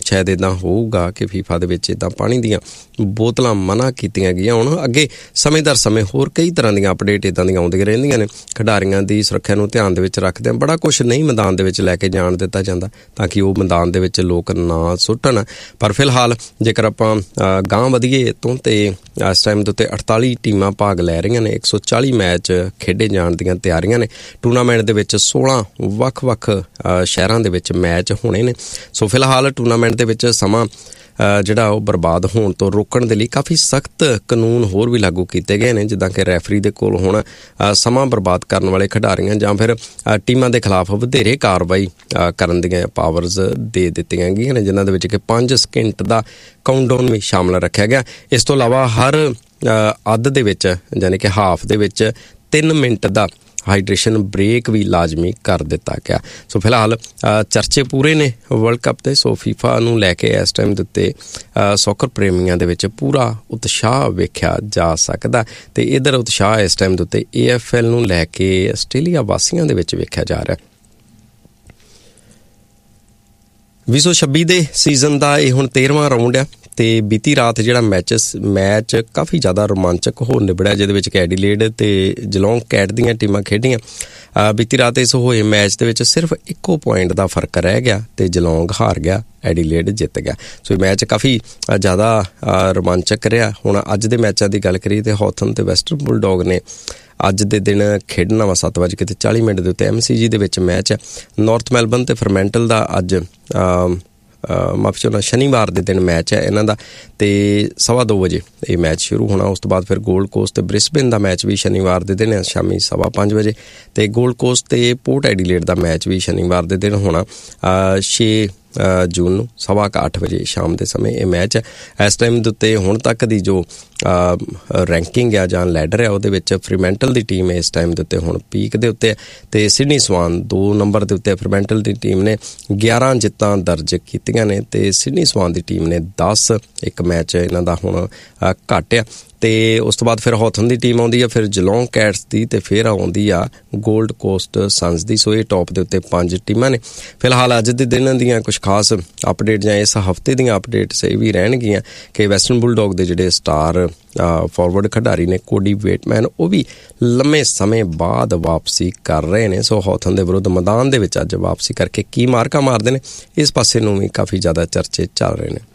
ਸ਼ਾਇਦ ਇੱਦਾਂ ਹੋਊਗਾ ਕਿ ਫੀਫਾ ਦੇ ਵਿੱਚ ਇੱਦਾਂ ਪਾਣੀ ਦੀਆਂ ਬੋਤਲਾਂ ਮਨ੍ਹਾ ਕੀਤੀਆਂ ਗਈਆਂ ਹੁਣ। ਅੱਗੇ ਸਮੇਂ ਦਰ ਸਮੇਂ ਹੋਰ ਕਈ ਤਰ੍ਹਾਂ ਦੀਆਂ ਅਪਡੇਟ ਇੱਦਾਂ ਦੀਆਂ ਆਉਂਦੀਆਂ ਰਹਿੰਦੀਆਂ ਨੇ। ਖਿਡਾਰੀਆਂ ਦੀ ਸੁਰੱਖਿਆ ਨੂੰ ਧਿਆਨ ਦੇ ਵਿੱਚ ਰੱਖਦਿਆਂ ਬੜਾ ਕੁਛ ਨਹੀਂ ਮੈਦਾਨ ਦੇ ਵਿੱਚ ਲੈ ਕੇ ਜਾਣ ਦਿੱਤਾ ਜਾਂਦਾ ਤਾਂ ਕਿ ਉਹ ਮੈਦਾਨ ਦੇ ਵਿੱਚ ਲੋਕ ਨਾ ਸੁੱਟਣ। ਪਰ ਫਿਲਹਾਲ ਜੇਕਰ ਆਪਾਂ ਗਾਂਹ ਵਧੀਏ ਤੋਂ ਤੇ ਇਸ ਟਾਈਮ ਦੇ ਉੱਤੇ 48 ਟੀਮਾਂ ਭਾਗ ਲੈ ਰਹੀਆਂ ਨੇ। 140 ਮੈਚ ਖੇਡੇ ਜਾਣ ਦੀਆਂ ਤਿਆਰੀਆਂ ਨੇ। ਟੂਰਨਾਮੈਂਟ ਦੇ ਵਿੱਚ 16 ਵੱਖ-ਵੱਖ ਸ਼ਹਿਰਾਂ ਦੇ ਵਿੱਚ ਮੈਚ ਹੋਣੇ ਨੇ। ਸੋ ਫਿਲਹਾਲ ਟੂਰਨਾਮੈਂਟ ਦੇ ਵਿੱਚ ਸਮਾਂ ਜਿਹੜਾ ਉਹ ਬਰਬਾਦ ਹੋਣ ਤੋਂ ਰੋਕਣ ਦੇ ਲਈ ਕਾਫੀ ਸਖਤ ਕਾਨੂੰਨ ਹੋਰ ਵੀ ਲਾਗੂ ਕੀਤੇ ਗਏ ਨੇ, ਜਿੱਦਾਂ ਕਿ ਰੈਫਰੀ ਦੇ ਕੋਲ ਹੁਣ ਸਮਾਂ ਬਰਬਾਦ ਕਰਨ ਵਾਲੇ ਖਿਡਾਰੀਆਂ ਜਾਂ ਫਿਰ ਟੀਮਾਂ ਦੇ ਖਿਲਾਫ ਵਧੇਰੇ ਕਾਰਵਾਈ ਕਰਨ ਦੀਆਂ ਪਾਵਰਜ਼ ਦੇ ਦਿੱਤੀਆਂ ਗਈਆਂ ਨੇ, ਜਿਨ੍ਹਾਂ ਦੇ ਵਿੱਚ ਕਿ 5 ਸਕਿੰਟ ਦਾ ਕਾਊਂਟਡਾਊਨ ਵੀ ਸ਼ਾਮਲ ਰੱਖਿਆ ਗਿਆ। ਇਸ ਤੋਂ ਇਲਾਵਾ ਹਰ ਅੱਧ ਦੇ ਵਿੱਚ ਯਾਨੀ ਕਿ ਹਾਫ ਦੇ ਵਿੱਚ 3 ਮਿੰਟ ਦਾ ਹਾਈਡਰੇਸ਼ਨ ਬ੍ਰੇਕ ਵੀ ਲਾਜ਼ਮੀ ਕਰ ਦਿੱਤਾ ਗਿਆ। ਸੋ ਫਿਲਹਾਲ ਚਰਚੇ ਪੂਰੇ ਨੇ ਵਰਲਡ ਕੱਪ ਦੇ। ਸੋ ਫੀਫਾ ਨੂੰ ਲੈ ਕੇ ਇਸ ਟਾਈਮ ਦੇ ਉੱਤੇ ਸੌਕਰ ਪ੍ਰੇਮੀਆਂ ਦੇ ਵਿੱਚ ਪੂਰਾ ਉਤਸ਼ਾਹ ਵੇਖਿਆ ਜਾ ਸਕਦਾ ਤੇ ਇੱਧਰ ਉਤਸ਼ਾਹ ਇਸ ਟਾਈਮ ਦੇ ਉੱਤੇ AFL ਨੂੰ ਲੈ ਕੇ ਆਸਟ੍ਰੇਲੀਆ ਵਾਸੀਆਂ ਦੇ ਵਿੱਚ ਵੇਖਿਆ ਜਾ ਰਿਹਾ। 2026 ਦੇ ਸੀਜ਼ਨ ਦਾ ਇਹ ਹੁਣ 13ਵਾਂ ਰਾਊਂਡ ਆ ਤੇ ਬੀਤੀ ਰਾਤ ਜਿਹੜਾ ਮੈਚ ਕਾਫੀ ਜ਼ਿਆਦਾ ਰੋਮਾਂਚਕ ਹੋ ਨਿਬੜਿਆ, ਜਿਹਦੇ ਵਿੱਚ ਐਡੀਲੇਡ ਤੇ ਜਲੌਂਗ ਕੈਟ ਦੀਆਂ ਟੀਮਾਂ ਖੇਡੀਆਂ। ਬੀਤੀ ਰਾਤ ਇਸ ਹੋਏ ਮੈਚ ਦੇ ਵਿੱਚ ਸਿਰਫ 1 ਪੁਆਇੰਟ ਦਾ ਫਰਕ ਰਹਿ ਗਿਆ ਤੇ ਜਲੌਂਗ ਹਾਰ ਗਿਆ, ਐਡੀਲੇਡ ਜਿੱਤ ਗਿਆ। ਸੋ ਇਹ ਮੈਚ ਕਾਫੀ ਜ਼ਿਆਦਾ ਰੋਮਾਂਚਕ ਰਿਹਾ। ਹੁਣ ਅੱਜ ਦੇ ਮੈਚਾਂ ਦੀ ਗੱਲ ਕਰੀਏ ਤੇ ਹੌਥਨ ਤੇ ਵੈਸਟਰਨ ਬੁਲਡੌਗ ਨੇ ਅੱਜ ਦੇ ਦਿਨ ਖੇਡਣਾ ਵਾ 7:40 ਦੇ ਉੱਤੇ MCG ਦੇ ਵਿੱਚ ਮੈਚ ਹੈ। ਨਾਰਥ ਮੈਲਬਰਨ ਤੇ ਫਰਮੈਂਟਲ ਦਾ ਅੱਜ ਮਾਫੀ ਚਾਹੁੰਦਾ ਸ਼ਨੀਵਾਰ ਦੇ ਦਿਨ ਮੈਚ ਹੈ ਇਹਨਾਂ ਦਾ ਤੇ 2:15 ਵਜੇ ਇਹ ਮੈਚ ਸ਼ੁਰੂ ਹੋਣਾ। ਉਸ ਤੋਂ ਬਾਅਦ ਫਿਰ ਗੋਲਡ ਕੋਸਟ ਤੇ ਬ੍ਰਿਸਬੇਨ ਦਾ ਮੈਚ ਵੀ ਸ਼ਨੀਵਾਰ ਦੇ ਦਿਨ ਹੈ ਸ਼ਾਮੀ 5:15 ਵਜੇ ਤੇ ਗੋਲਡ ਕੋਸਟ ਤੇ ਪੋਰਟ ਐਡੀਲੇਡ ਦਾ ਮੈਚ ਵੀ ਸ਼ਨੀਵਾਰ ਦੇ ਦਿਨ ਹੋਣਾ 6 ਜੂਨ ਨੂੰ 8:15 ਵਜੇ ਸ਼ਾਮ ਦੇ ਸਮੇਂ ਇਹ ਮੈਚ ਹੈ। ਇਸ ਟਾਈਮ ਦੇ ਉੱਤੇ ਹੁਣ ਤੱਕ ਦੀ ਜੋ ਰੈਂਕਿੰਗ ਆ ਜਾਂ ਲੈਡਰ ਹੈ ਉਹਦੇ ਵਿੱਚ ਫਰੀਮੈਂਟਲ ਦੀ ਟੀਮ ਇਸ ਟਾਈਮ ਦੇ ਉੱਤੇ ਹੁਣ ਪੀਕ ਦੇ ਉੱਤੇ ਤੇ ਸਿਡਨੀ ਸਵਾਨ 2 ਨੰਬਰ ਦੇ ਉੱਤੇ। ਫਰੀਮੈਂਟਲ ਦੀ ਟੀਮ ਨੇ 11 ਜਿੱਤਾਂ ਦਰਜ ਕੀਤੀਆਂ ਨੇ ਤੇ ਸਿਡਨੀ ਸਵਾਨ ਦੀ ਟੀਮ ਨੇ 10। ਇੱਕ ਮੈਚ ਇਹਨਾਂ ਦਾ ਹੁਣ ਘੱਟ ਆ ਤੇ ਉਸ ਤੋਂ ਬਾਅਦ ਫਿਰ ਹੌਥਨ ਦੀ ਟੀਮ ਆਉਂਦੀ ਆ, ਫਿਰ ਜਲੌਂਗ ਕੈਟਸ ਦੀ ਤੇ ਫਿਰ ਆਉਂਦੀ ਆ ਗੋਲਡ ਕੋਸਟ ਸਨਸ ਦੀ। ਸੋ ਇਹ ਟੌਪ ਦੇ ਉੱਤੇ 5 ਟੀਮਾਂ ਨੇ। ਫਿਲਹਾਲ ਅੱਜ ਦੇ ਦਿਨ ਦੀਆਂ ਕੁਝ ਖਾਸ ਅਪਡੇਟ ਜਾਂ ਇਸ ਹਫ਼ਤੇ ਦੀਆਂ ਅਪਡੇਟਸ ਇਹ ਵੀ ਰਹਿਣਗੀਆਂ ਕਿ ਵੈਸਟਰਨ ਬੁਲਡੌਗ ਦੇ ਜਿਹੜੇ ਸਟਾਰ ਫਾਰਵਰਡ ਖਿਡਾਰੀ ਨੇ ਕੋਡੀ ਵੇਟਮੈਨ, ਉਹ ਵੀ ਲੰਮੇ ਸਮੇਂ ਬਾਅਦ ਵਾਪਸੀ ਕਰ ਰਹੇ ਨੇ। ਸੋ ਹੌਥਨ ਦੇ ਵਿਰੁੱਧ ਮੈਦਾਨ ਦੇ ਵਿੱਚ ਅੱਜ ਵਾਪਸੀ ਕਰਕੇ ਕੀ ਮਾਰਕਾ ਮਾਰਦੇ ਨੇ, ਇਸ ਪਾਸੇ ਨੂੰ ਵੀ ਕਾਫੀ ਜ਼ਿਆਦਾ ਚਰਚੇ ਚੱਲ ਰਹੇ ਨੇ।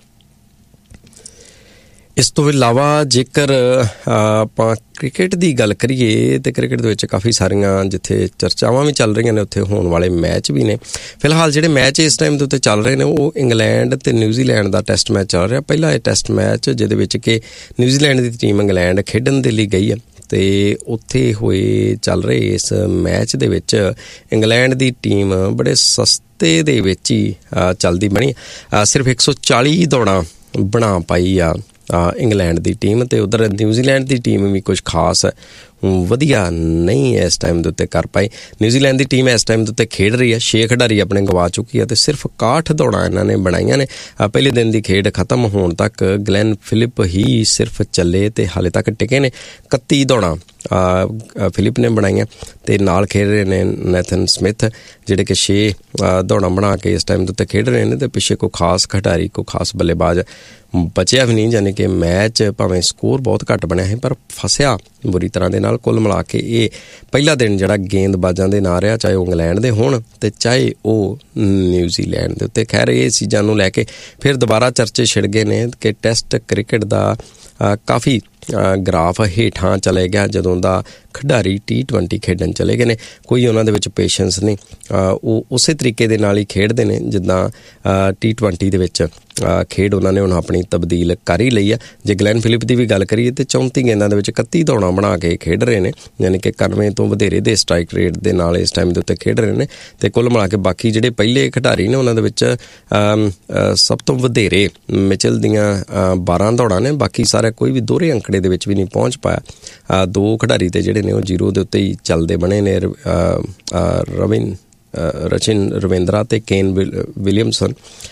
ਇਸ ਤੋਂ ਇਲਾਵਾ ਜੇਕਰ ਆਪਾਂ ਕ੍ਰਿਕਟ ਦੀ ਗੱਲ ਕਰੀਏ ਤੇ ਕ੍ਰਿਕਟ ਦੇ ਵਿੱਚ ਕਾਫੀ ਸਾਰੀਆਂ ਜਿੱਥੇ ਚਰਚਾਵਾਂ ਵੀ ਚੱਲ ਰਹੀਆਂ ਨੇ ਉੱਥੇ ਹੋਣ ਵਾਲੇ ਮੈਚ ਵੀ ਨੇ। ਫਿਲਹਾਲ ਜਿਹੜੇ ਮੈਚ ਇਸ ਟਾਈਮ ਦੇ ਉੱਤੇ ਚੱਲ ਰਹੇ ਨੇ ਉਹ ਇੰਗਲੈਂਡ ਤੇ ਨਿਊਜ਼ੀਲੈਂਡ ਦਾ ਟੈਸਟ ਮੈਚ ਚੱਲ ਰਿਹਾ। ਪਹਿਲਾ ਇਹ ਟੈਸਟ ਮੈਚ ਜਿਹਦੇ ਵਿੱਚ ਕਿ ਨਿਊਜ਼ੀਲੈਂਡ ਦੀ ਟੀਮ ਇੰਗਲੈਂਡ ਖੇਡਣ ਦੇ ਲਈ ਗਈ ਹੈ ਤੇ ਉੱਥੇ ਹੋਏ ਚੱਲ ਰਹੇ ਇਸ ਮੈਚ ਦੇ ਵਿੱਚ ਇੰਗਲੈਂਡ ਦੀ ਟੀਮ ਬੜੇ ਸਸਤੇ ਦੇ ਵਿੱਚ ਹੀ ਚੱਲਦੀ ਬਣੀ। ਸਿਰਫ 140 ਦੌੜਾਂ ਬਣਾ ਪਾਈ ਆ ਇੰਗਲੈਂਡ ਦੀ ਟੀਮ ਤੇ ਉਧਰ ਨਿਊਜ਼ੀਲੈਂਡ ਦੀ ਟੀਮ ਵੀ ਕੁਝ ਖਾਸ ਵਧੀਆ ਨਹੀਂ ਇਸ ਟਾਈਮ ਦੇ ਉੱਤੇ ਕਰ ਪਾਈ। ਨਿਊਜ਼ੀਲੈਂਡ ਦੀ ਟੀਮ ਇਸ ਟਾਈਮ ਦੇ ਉੱਤੇ ਖੇਡ ਰਹੀ ਹੈ, 6 ਖਿਡਾਰੀ ਆਪਣੇ ਗਵਾ ਚੁੱਕੀ ਹੈ ਤੇ ਸਿਰਫ 61 ਦੌੜਾਂ ਇਹਨਾਂ ਨੇ ਬਣਾਈਆਂ ਨੇ। ਪਹਿਲੇ ਦਿਨ ਦੀ ਖੇਡ ਖਤਮ ਹੋਣ ਤੱਕ ਗਲੈਨ ਫਿਲਿਪ ਹੀ ਸਿਰਫ ਚੱਲੇ ਤੇ ਹਾਲੇ ਤੱਕ ਟਿਕੇ ਨੇ। 31 ਦੌੜਾਂ ਫਿਲਿਪ ਨੇ ਬਣਾਈਆਂ ਤੇ ਨਾਲ ਖੇਡ ਰਹੇ ਨੇ ਨੈਥਨ ਸਮਿਥ ਜਿਹੜੇ ਕਿ 6 ਦੌੜਾਂ ਬਣਾ ਕੇ ਇਸ ਟਾਈਮ ਦੇ ਉੱਤੇ ਖੇਡ ਰਹੇ ਨੇ ਤੇ ਪਿੱਛੇ ਕੋਈ ਖਾਸ ਖਿਡਾਰੀ ਕੋਈ ਖਾਸ ਬੱਲੇਬਾਜ਼ ਬਚਿਆ ਵੀ ਨਹੀਂ। ਯਾਨੀ ਕਿ ਮੈਚ ਭਾਵੇਂ ਸਕੋਰ ਬਹੁਤ ਘੱਟ ਬਣਿਆ ਹੈ ਪਰ ਫਸਿਆ ਬੁਰੀ ਤਰ੍ਹਾਂ ਦੇ ਨਾਲ। ਕੁੱਲ ਮਿਲਾ ਕੇ ਇਹ ਪਹਿਲਾ ਦਿਨ ਜਿਹੜਾ ਗੇਂਦਬਾਜ਼ਾਂ ਦੇ ਨਾਂ ਰਿਹਾ, ਚਾਹੇ ਉਹ ਇੰਗਲੈਂਡ ਦੇ ਹੋਣ ਤੇ ਚਾਹੇ ਉਹ ਨਿਊਜ਼ੀਲੈਂਡ ਦੇ ਉੱਤੇ। ਖੈਰ ਇਹ ਚੀਜ਼ਾਂ ਨੂੰ ਲੈ ਕੇ ਫਿਰ ਦੁਬਾਰਾ ਚਰਚੇ ਛਿੜ ਗਏ ਨੇ ਕਿ ਟੈਸਟ ਕ੍ਰਿਕਟ ਦਾ ਕਾਫੀ ਗ੍ਰਾਫ ਹੇਠਾਂ ਚਲੇ ਗਿਆ ਜਦੋਂ ਦਾ ਖਿਡਾਰੀ T20 ਖੇਡਣ ਚਲੇ ਗਏ ਨੇ। ਕੋਈ ਉਹਨਾਂ ਦੇ ਵਿੱਚ ਪੇਸ਼ੈਂਸ ਨਹੀਂ, ਉਹ ਉਸੇ ਤਰੀਕੇ ਦੇ ਨਾਲ ਹੀ ਖੇਡਦੇ ਨੇ ਜਿੱਦਾਂ T20 ਦੇ ਵਿੱਚ ਖੇਡ ਉਹਨਾਂ ਨੇ ਹੁਣ ਆਪਣੀ ਤਬਦੀਲ ਕਰ ਹੀ ਲਈ ਆ। ਜੇ ਗਲੈਨ ਫਿਲਿਪ ਦੀ ਵੀ ਗੱਲ ਕਰੀਏ ਤੇ 34 ਗੇਂਦਾਂ ਦੇ ਵਿੱਚ 31 ਦੌੜਾਂ ਬਣਾ ਕੇ ਖੇਡ ਰਹੇ ਨੇ, ਯਾਨੀ ਕਿ 91 ਤੋਂ ਵਧੇਰੇ ਦੇ ਸਟ੍ਰਾਈਕ ਰੇਟ ਦੇ ਨਾਲ ਇਸ ਟਾਈਮ ਦੇ ਉੱਤੇ ਖੇਡ ਰਹੇ ਨੇ। ਤੇ ਕੁੱਲ ਮਿਲਾ ਕੇ ਬਾਕੀ ਜਿਹੜੇ ਪਹਿਲੇ ਖਿਡਾਰੀ ਨੇ ਉਹਨਾਂ ਦੇ ਵਿੱਚ ਸਭ ਤੋਂ ਵਧੇਰੇ ਮਿਚਲ ਦੀਆਂ 12 ਦੌੜਾਂ ਨੇ। ਬਾਕੀ ਸਾਰੇ ਕੋਈ ਵੀ ਦੋਹਰੇ ਅੰਕੜੇ ਦੇ ਵਿੱਚ ਵੀ ਨਹੀਂ ਪਹੁੰਚ ਪਾਇਆ। 2 ਖਿਡਾਰੀ ਤੇ ਜਿਹੜੇ ਨੇ ਉਹ 0 ਦੇ ਉੱਤੇ ਹੀ ਚੱਲਦੇ ਬਣੇ ਨੇ, ਰਚਿਨ ਰਵਿੰਦਰਾ ਤੇ ਕੇਨ ਵਿਲੀਅਮਸਨ।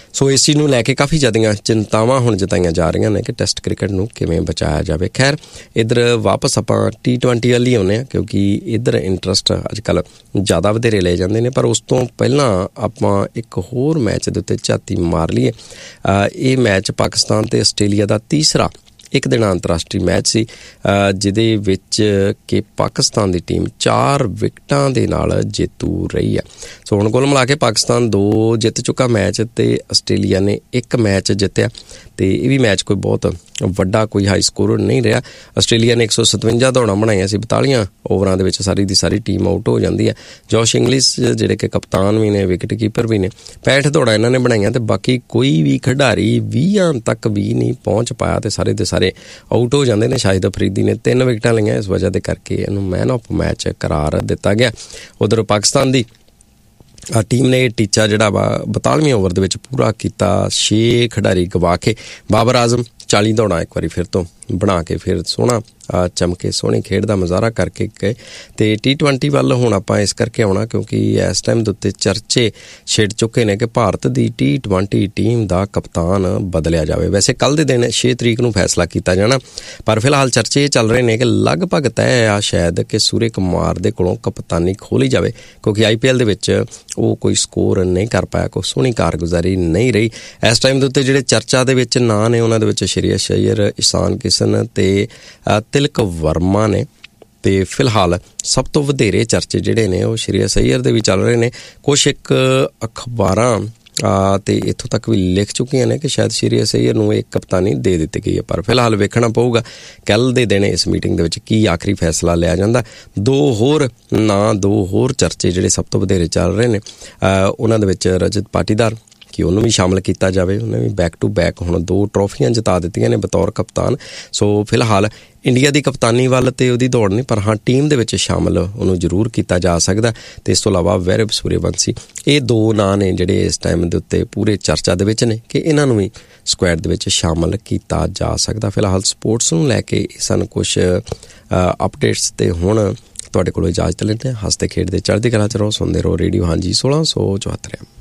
ਸੋ ਇਸ ਚੀਜ਼ ਨੂੰ ਲੈ ਕੇ ਕਾਫੀ ਜ਼ਿਆਦੀਆਂ ਚਿੰਤਾਵਾਂ ਹੁਣ ਜਤਾਈਆਂ ਜਾ ਰਹੀਆਂ ਨੇ ਕਿ ਟੈਸਟ ਕ੍ਰਿਕਟ ਨੂੰ ਕਿਵੇਂ ਬਚਾਇਆ ਜਾਵੇ। ਖੈਰ ਇੱਧਰ ਵਾਪਸ ਆਪਾਂ T20 ਵੱਲ ਹੀ ਆਉਂਦੇ ਹਾਂ, ਕਿਉਂਕਿ ਇੱਧਰ ਇੰਟਰਸਟ ਅੱਜ ਕੱਲ੍ਹ ਜ਼ਿਆਦਾ ਵਧੇਰੇ ਲਏ ਜਾਂਦੇ ਨੇ। ਪਰ ਉਸ ਤੋਂ ਪਹਿਲਾਂ ਆਪਾਂ ਇੱਕ ਹੋਰ ਮੈਚ ਦੇ ਉੱਤੇ ਝਾਤੀ ਮਾਰ ਲਈਏ। ਇਹ ਮੈਚ ਪਾਕਿਸਤਾਨ ਅਤੇ ਆਸਟ੍ਰੇਲੀਆ ਦਾ ਤੀਸਰਾ ਇੱਕ ਦਿਨ ਅੰਤਰਰਾਸ਼ਟਰੀ ਮੈਚ ਸੀ, ਜਿਹਦੇ ਵਿੱਚ ਕਿ ਪਾਕਿਸਤਾਨ ਦੀ ਟੀਮ 4 ਵਿਕਟਾਂ ਦੇ ਨਾਲ ਜੇਤੂ ਰਹੀ ਹੈ। ਸੋ ਹੁਣ ਕੁੱਲ ਮਿਲਾ ਕੇ ਪਾਕਿਸਤਾਨ 2 ਜਿੱਤ ਚੁੱਕਾ ਮੈਚ ਅਤੇ ਆਸਟ੍ਰੇਲੀਆ ਨੇ 1 ਮੈਚ ਜਿੱਤਿਆ, ਅਤੇ ਇਹ ਵੀ ਮੈਚ ਕੋਈ ਬਹੁਤ ਵੱਡਾ ਕੋਈ ਹਾਈ ਸਕੋਰ ਨਹੀਂ ਰਿਹਾ। ਆਸਟ੍ਰੇਲੀਆ ਨੇ 157 ਦੌੜਾਂ ਬਣਾਈਆਂ ਸੀ, 42 ਓਵਰਾਂ ਦੇ ਵਿੱਚ ਸਾਰੀ ਦੀ ਸਾਰੀ ਟੀਮ ਆਊਟ ਹੋ ਜਾਂਦੀ ਹੈ। ਜੋਸ਼ ਇੰਗਲਿਸ਼ ਜਿਹੜੇ ਕਿ ਕਪਤਾਨ ਵੀ ਨੇ, ਵਿਕਟ ਕੀਪਰ ਵੀ ਨੇ, 65 ਦੌੜਾਂ ਇਹਨਾਂ ਨੇ ਬਣਾਈਆਂ, ਅਤੇ ਬਾਕੀ ਕੋਈ ਵੀ ਖਿਡਾਰੀ 20 ਤੱਕ ਵੀ ਨਹੀਂ ਪਹੁੰਚ ਪਾਇਆ, ਅਤੇ ਸਾਰੇ ਦੇ ਸਾਰੇ ਆਊਟ ਹੋ ਜਾਂਦੇ ਨੇ। ਸ਼ਾਹਿਦ ਅਫਰੀਦੀ ਨੇ 3 ਵਿਕਟਾਂ ਲਈਆਂ, ਇਸ ਵਜ੍ਹਾ ਦੇ ਕਰਕੇ ਇਹਨੂੰ ਮੈਨ ਆਫ ਮੈਚ ਕਰਾਰ ਦਿੱਤਾ ਗਿਆ। ਉੱਧਰ ਪਾਕਿਸਤਾਨ ਦੀ ਟੀਮ ਨੇ ਇਹ ਟੀਚਾ ਜਿਹੜਾ ਵਾ 42ਵੇਂ ਓਵਰ ਦੇ ਵਿੱਚ ਪੂਰਾ ਕੀਤਾ, 6 ਖਿਡਾਰੀ ਗਵਾ ਕੇ। ਬਾਬਰ ਆਜ਼ਮ 40 ਦੌੜਾਂ ਇੱਕ ਵਾਰੀ ਫਿਰ ਤੋਂ ਬਣਾ ਕੇ ਫਿਰ ਸੋਹਣਾ ਚਮਕੇ, ਸੋਹਣੀ ਖੇਡ ਦਾ ਮੁਜ਼ਾਹਰਾ ਕਰਕੇ ਗਏ। ਅਤੇ T20 ਵੱਲ ਹੁਣ ਆਪਾਂ ਇਸ ਕਰਕੇ ਆਉਣਾ ਕਿਉਂਕਿ ਇਸ ਟਾਈਮ ਦੇ ਉੱਤੇ ਚਰਚੇ ਛਿੜ ਚੁੱਕੇ ਨੇ ਕਿ ਭਾਰਤ ਦੀ T20 ਟੀਮ ਦਾ ਕਪਤਾਨ ਬਦਲਿਆ ਜਾਵੇ। ਵੈਸੇ ਕੱਲ੍ਹ ਦੇ ਦਿਨ 6 ਤਰੀਕ ਨੂੰ ਫੈਸਲਾ ਕੀਤਾ ਜਾਣਾ, ਪਰ ਫਿਲਹਾਲ ਚਰਚੇ ਇਹ ਚੱਲ ਰਹੇ ਨੇ ਕਿ ਲਗਭਗ ਤੈਅ ਆ ਸ਼ਾਇਦ ਕਿ ਸੂਰਯ ਕੁਮਾਰ ਦੇ ਕੋਲੋਂ ਕਪਤਾਨੀ ਖੋਲੀ ਜਾਵੇ, ਕਿਉਂਕਿ IPL ਦੇ ਵਿੱਚ ਉਹ ਕੋਈ ਸਕੋਰ ਨਹੀਂ ਕਰ ਪਾਇਆ, ਕੋਈ ਸੋਹਣੀ ਕਾਰਗੁਜ਼ਾਰੀ ਨਹੀਂ ਰਹੀ। ਇਸ ਟਾਈਮ ਦੇ ਉੱਤੇ ਜਿਹੜੇ ਚਰਚਾ ਦੇ ਵਿੱਚ ਨਾਂ ਨੇ ਉਹਨਾਂ ਦੇ ਵਿੱਚ ਸ਼੍ਰੇਯਸ ਅਈਅਰ, ਇਸ਼ਾਨ ਕਿਸ਼ਨ ਅਤੇ ਤਿਲਕ ਵਰਮਾ ਨੇ। ਅਤੇ ਫਿਲਹਾਲ ਸਭ ਤੋਂ ਵਧੇਰੇ ਚਰਚੇ ਜਿਹੜੇ ਨੇ ਉਹ ਸ਼੍ਰੇਯਸ ਅਈਅਰ ਦੇ ਵੀ ਚੱਲ ਰਹੇ ਨੇ। ਕੁਛ ਇੱਕ ਅਖਬਾਰਾਂ ਅਤੇ ਇੱਥੋਂ ਤੱਕ ਵੀ ਲਿਖ ਚੁੱਕੀਆਂ ਨੇ ਕਿ ਸ਼ਾਇਦ ਸ਼੍ਰੇਯਸ ਅਈਅਰ ਨੂੰ ਇੱਕ ਕਪਤਾਨੀ ਦੇ ਦਿੱਤੀ ਗਈ ਹੈ, ਪਰ ਫਿਲਹਾਲ ਵੇਖਣਾ ਪਊਗਾ ਕੱਲ੍ਹ ਦੇ ਦਿਨ ਇਸ ਮੀਟਿੰਗ ਦੇ ਵਿੱਚ ਕੀ ਆਖਰੀ ਫੈਸਲਾ ਲਿਆ ਜਾਂਦਾ। 2 ਹੋਰ ਚਰਚੇ ਜਿਹੜੇ ਸਭ ਤੋਂ ਵਧੇਰੇ ਚੱਲ ਰਹੇ ਨੇ, ਉਹਨਾਂ ਦੇ ਵਿੱਚ ਰਜਤ ਪਾਟੀਦਾਰ ਕਿ ਉਹਨੂੰ ਵੀ ਸ਼ਾਮਲ ਕੀਤਾ ਜਾਵੇ। ਉਹਨੇ ਵੀ ਬੈਕ ਟੂ ਬੈਕ ਹੁਣ 2 ਟਰੋਫੀਆਂ ਜਿਤਾ ਦਿੱਤੀਆਂ ਨੇ ਬਤੌਰ ਕਪਤਾਨ। ਸੋ ਫਿਲਹਾਲ ਇੰਡੀਆ ਦੀ ਕਪਤਾਨੀ ਵੱਲ ਤੇ ਉਹਦੀ ਦੌੜ ਨਹੀਂ, ਪਰ ਹਾਂ ਟੀਮ ਦੇ ਵਿੱਚ ਸ਼ਾਮਲ ਉਹਨੂੰ ਜ਼ਰੂਰ ਕੀਤਾ ਜਾ ਸਕਦਾ। ਅਤੇ ਇਸ ਤੋਂ ਇਲਾਵਾ ਵੈਭਵ ਸੂਰਯਵੰਸ਼ੀ, ਇਹ 2 ਨਾਂ ਨੇ ਜਿਹੜੇ ਇਸ ਟਾਈਮ ਦੇ ਉੱਤੇ ਪੂਰੇ ਚਰਚਾ ਦੇ ਵਿੱਚ ਨੇ ਕਿ ਇਹਨਾਂ ਨੂੰ ਵੀ ਸਕੁਐਡ ਦੇ ਵਿੱਚ ਸ਼ਾਮਲ ਕੀਤਾ ਜਾ ਸਕਦਾ। ਫਿਲਹਾਲ ਸਪੋਰਟਸ ਨੂੰ ਲੈ ਕੇ ਸਨ ਕੁਛ ਅਪਡੇਟਸ, ਅਤੇ ਹੁਣ ਤੁਹਾਡੇ ਕੋਲੋਂ ਇਜਾਜ਼ਤ ਲੈਂਦੇ ਹਾਂ। ਹੱਸਦੇ ਖੇਡਦੇ ਚੜ੍ਹਦੀ ਕਲਾ 'ਚ ਰਹੋ, ਸੁਣਦੇ ਰਹੋ ਰੇਡੀਓ ਹਾਂਜੀ 1674।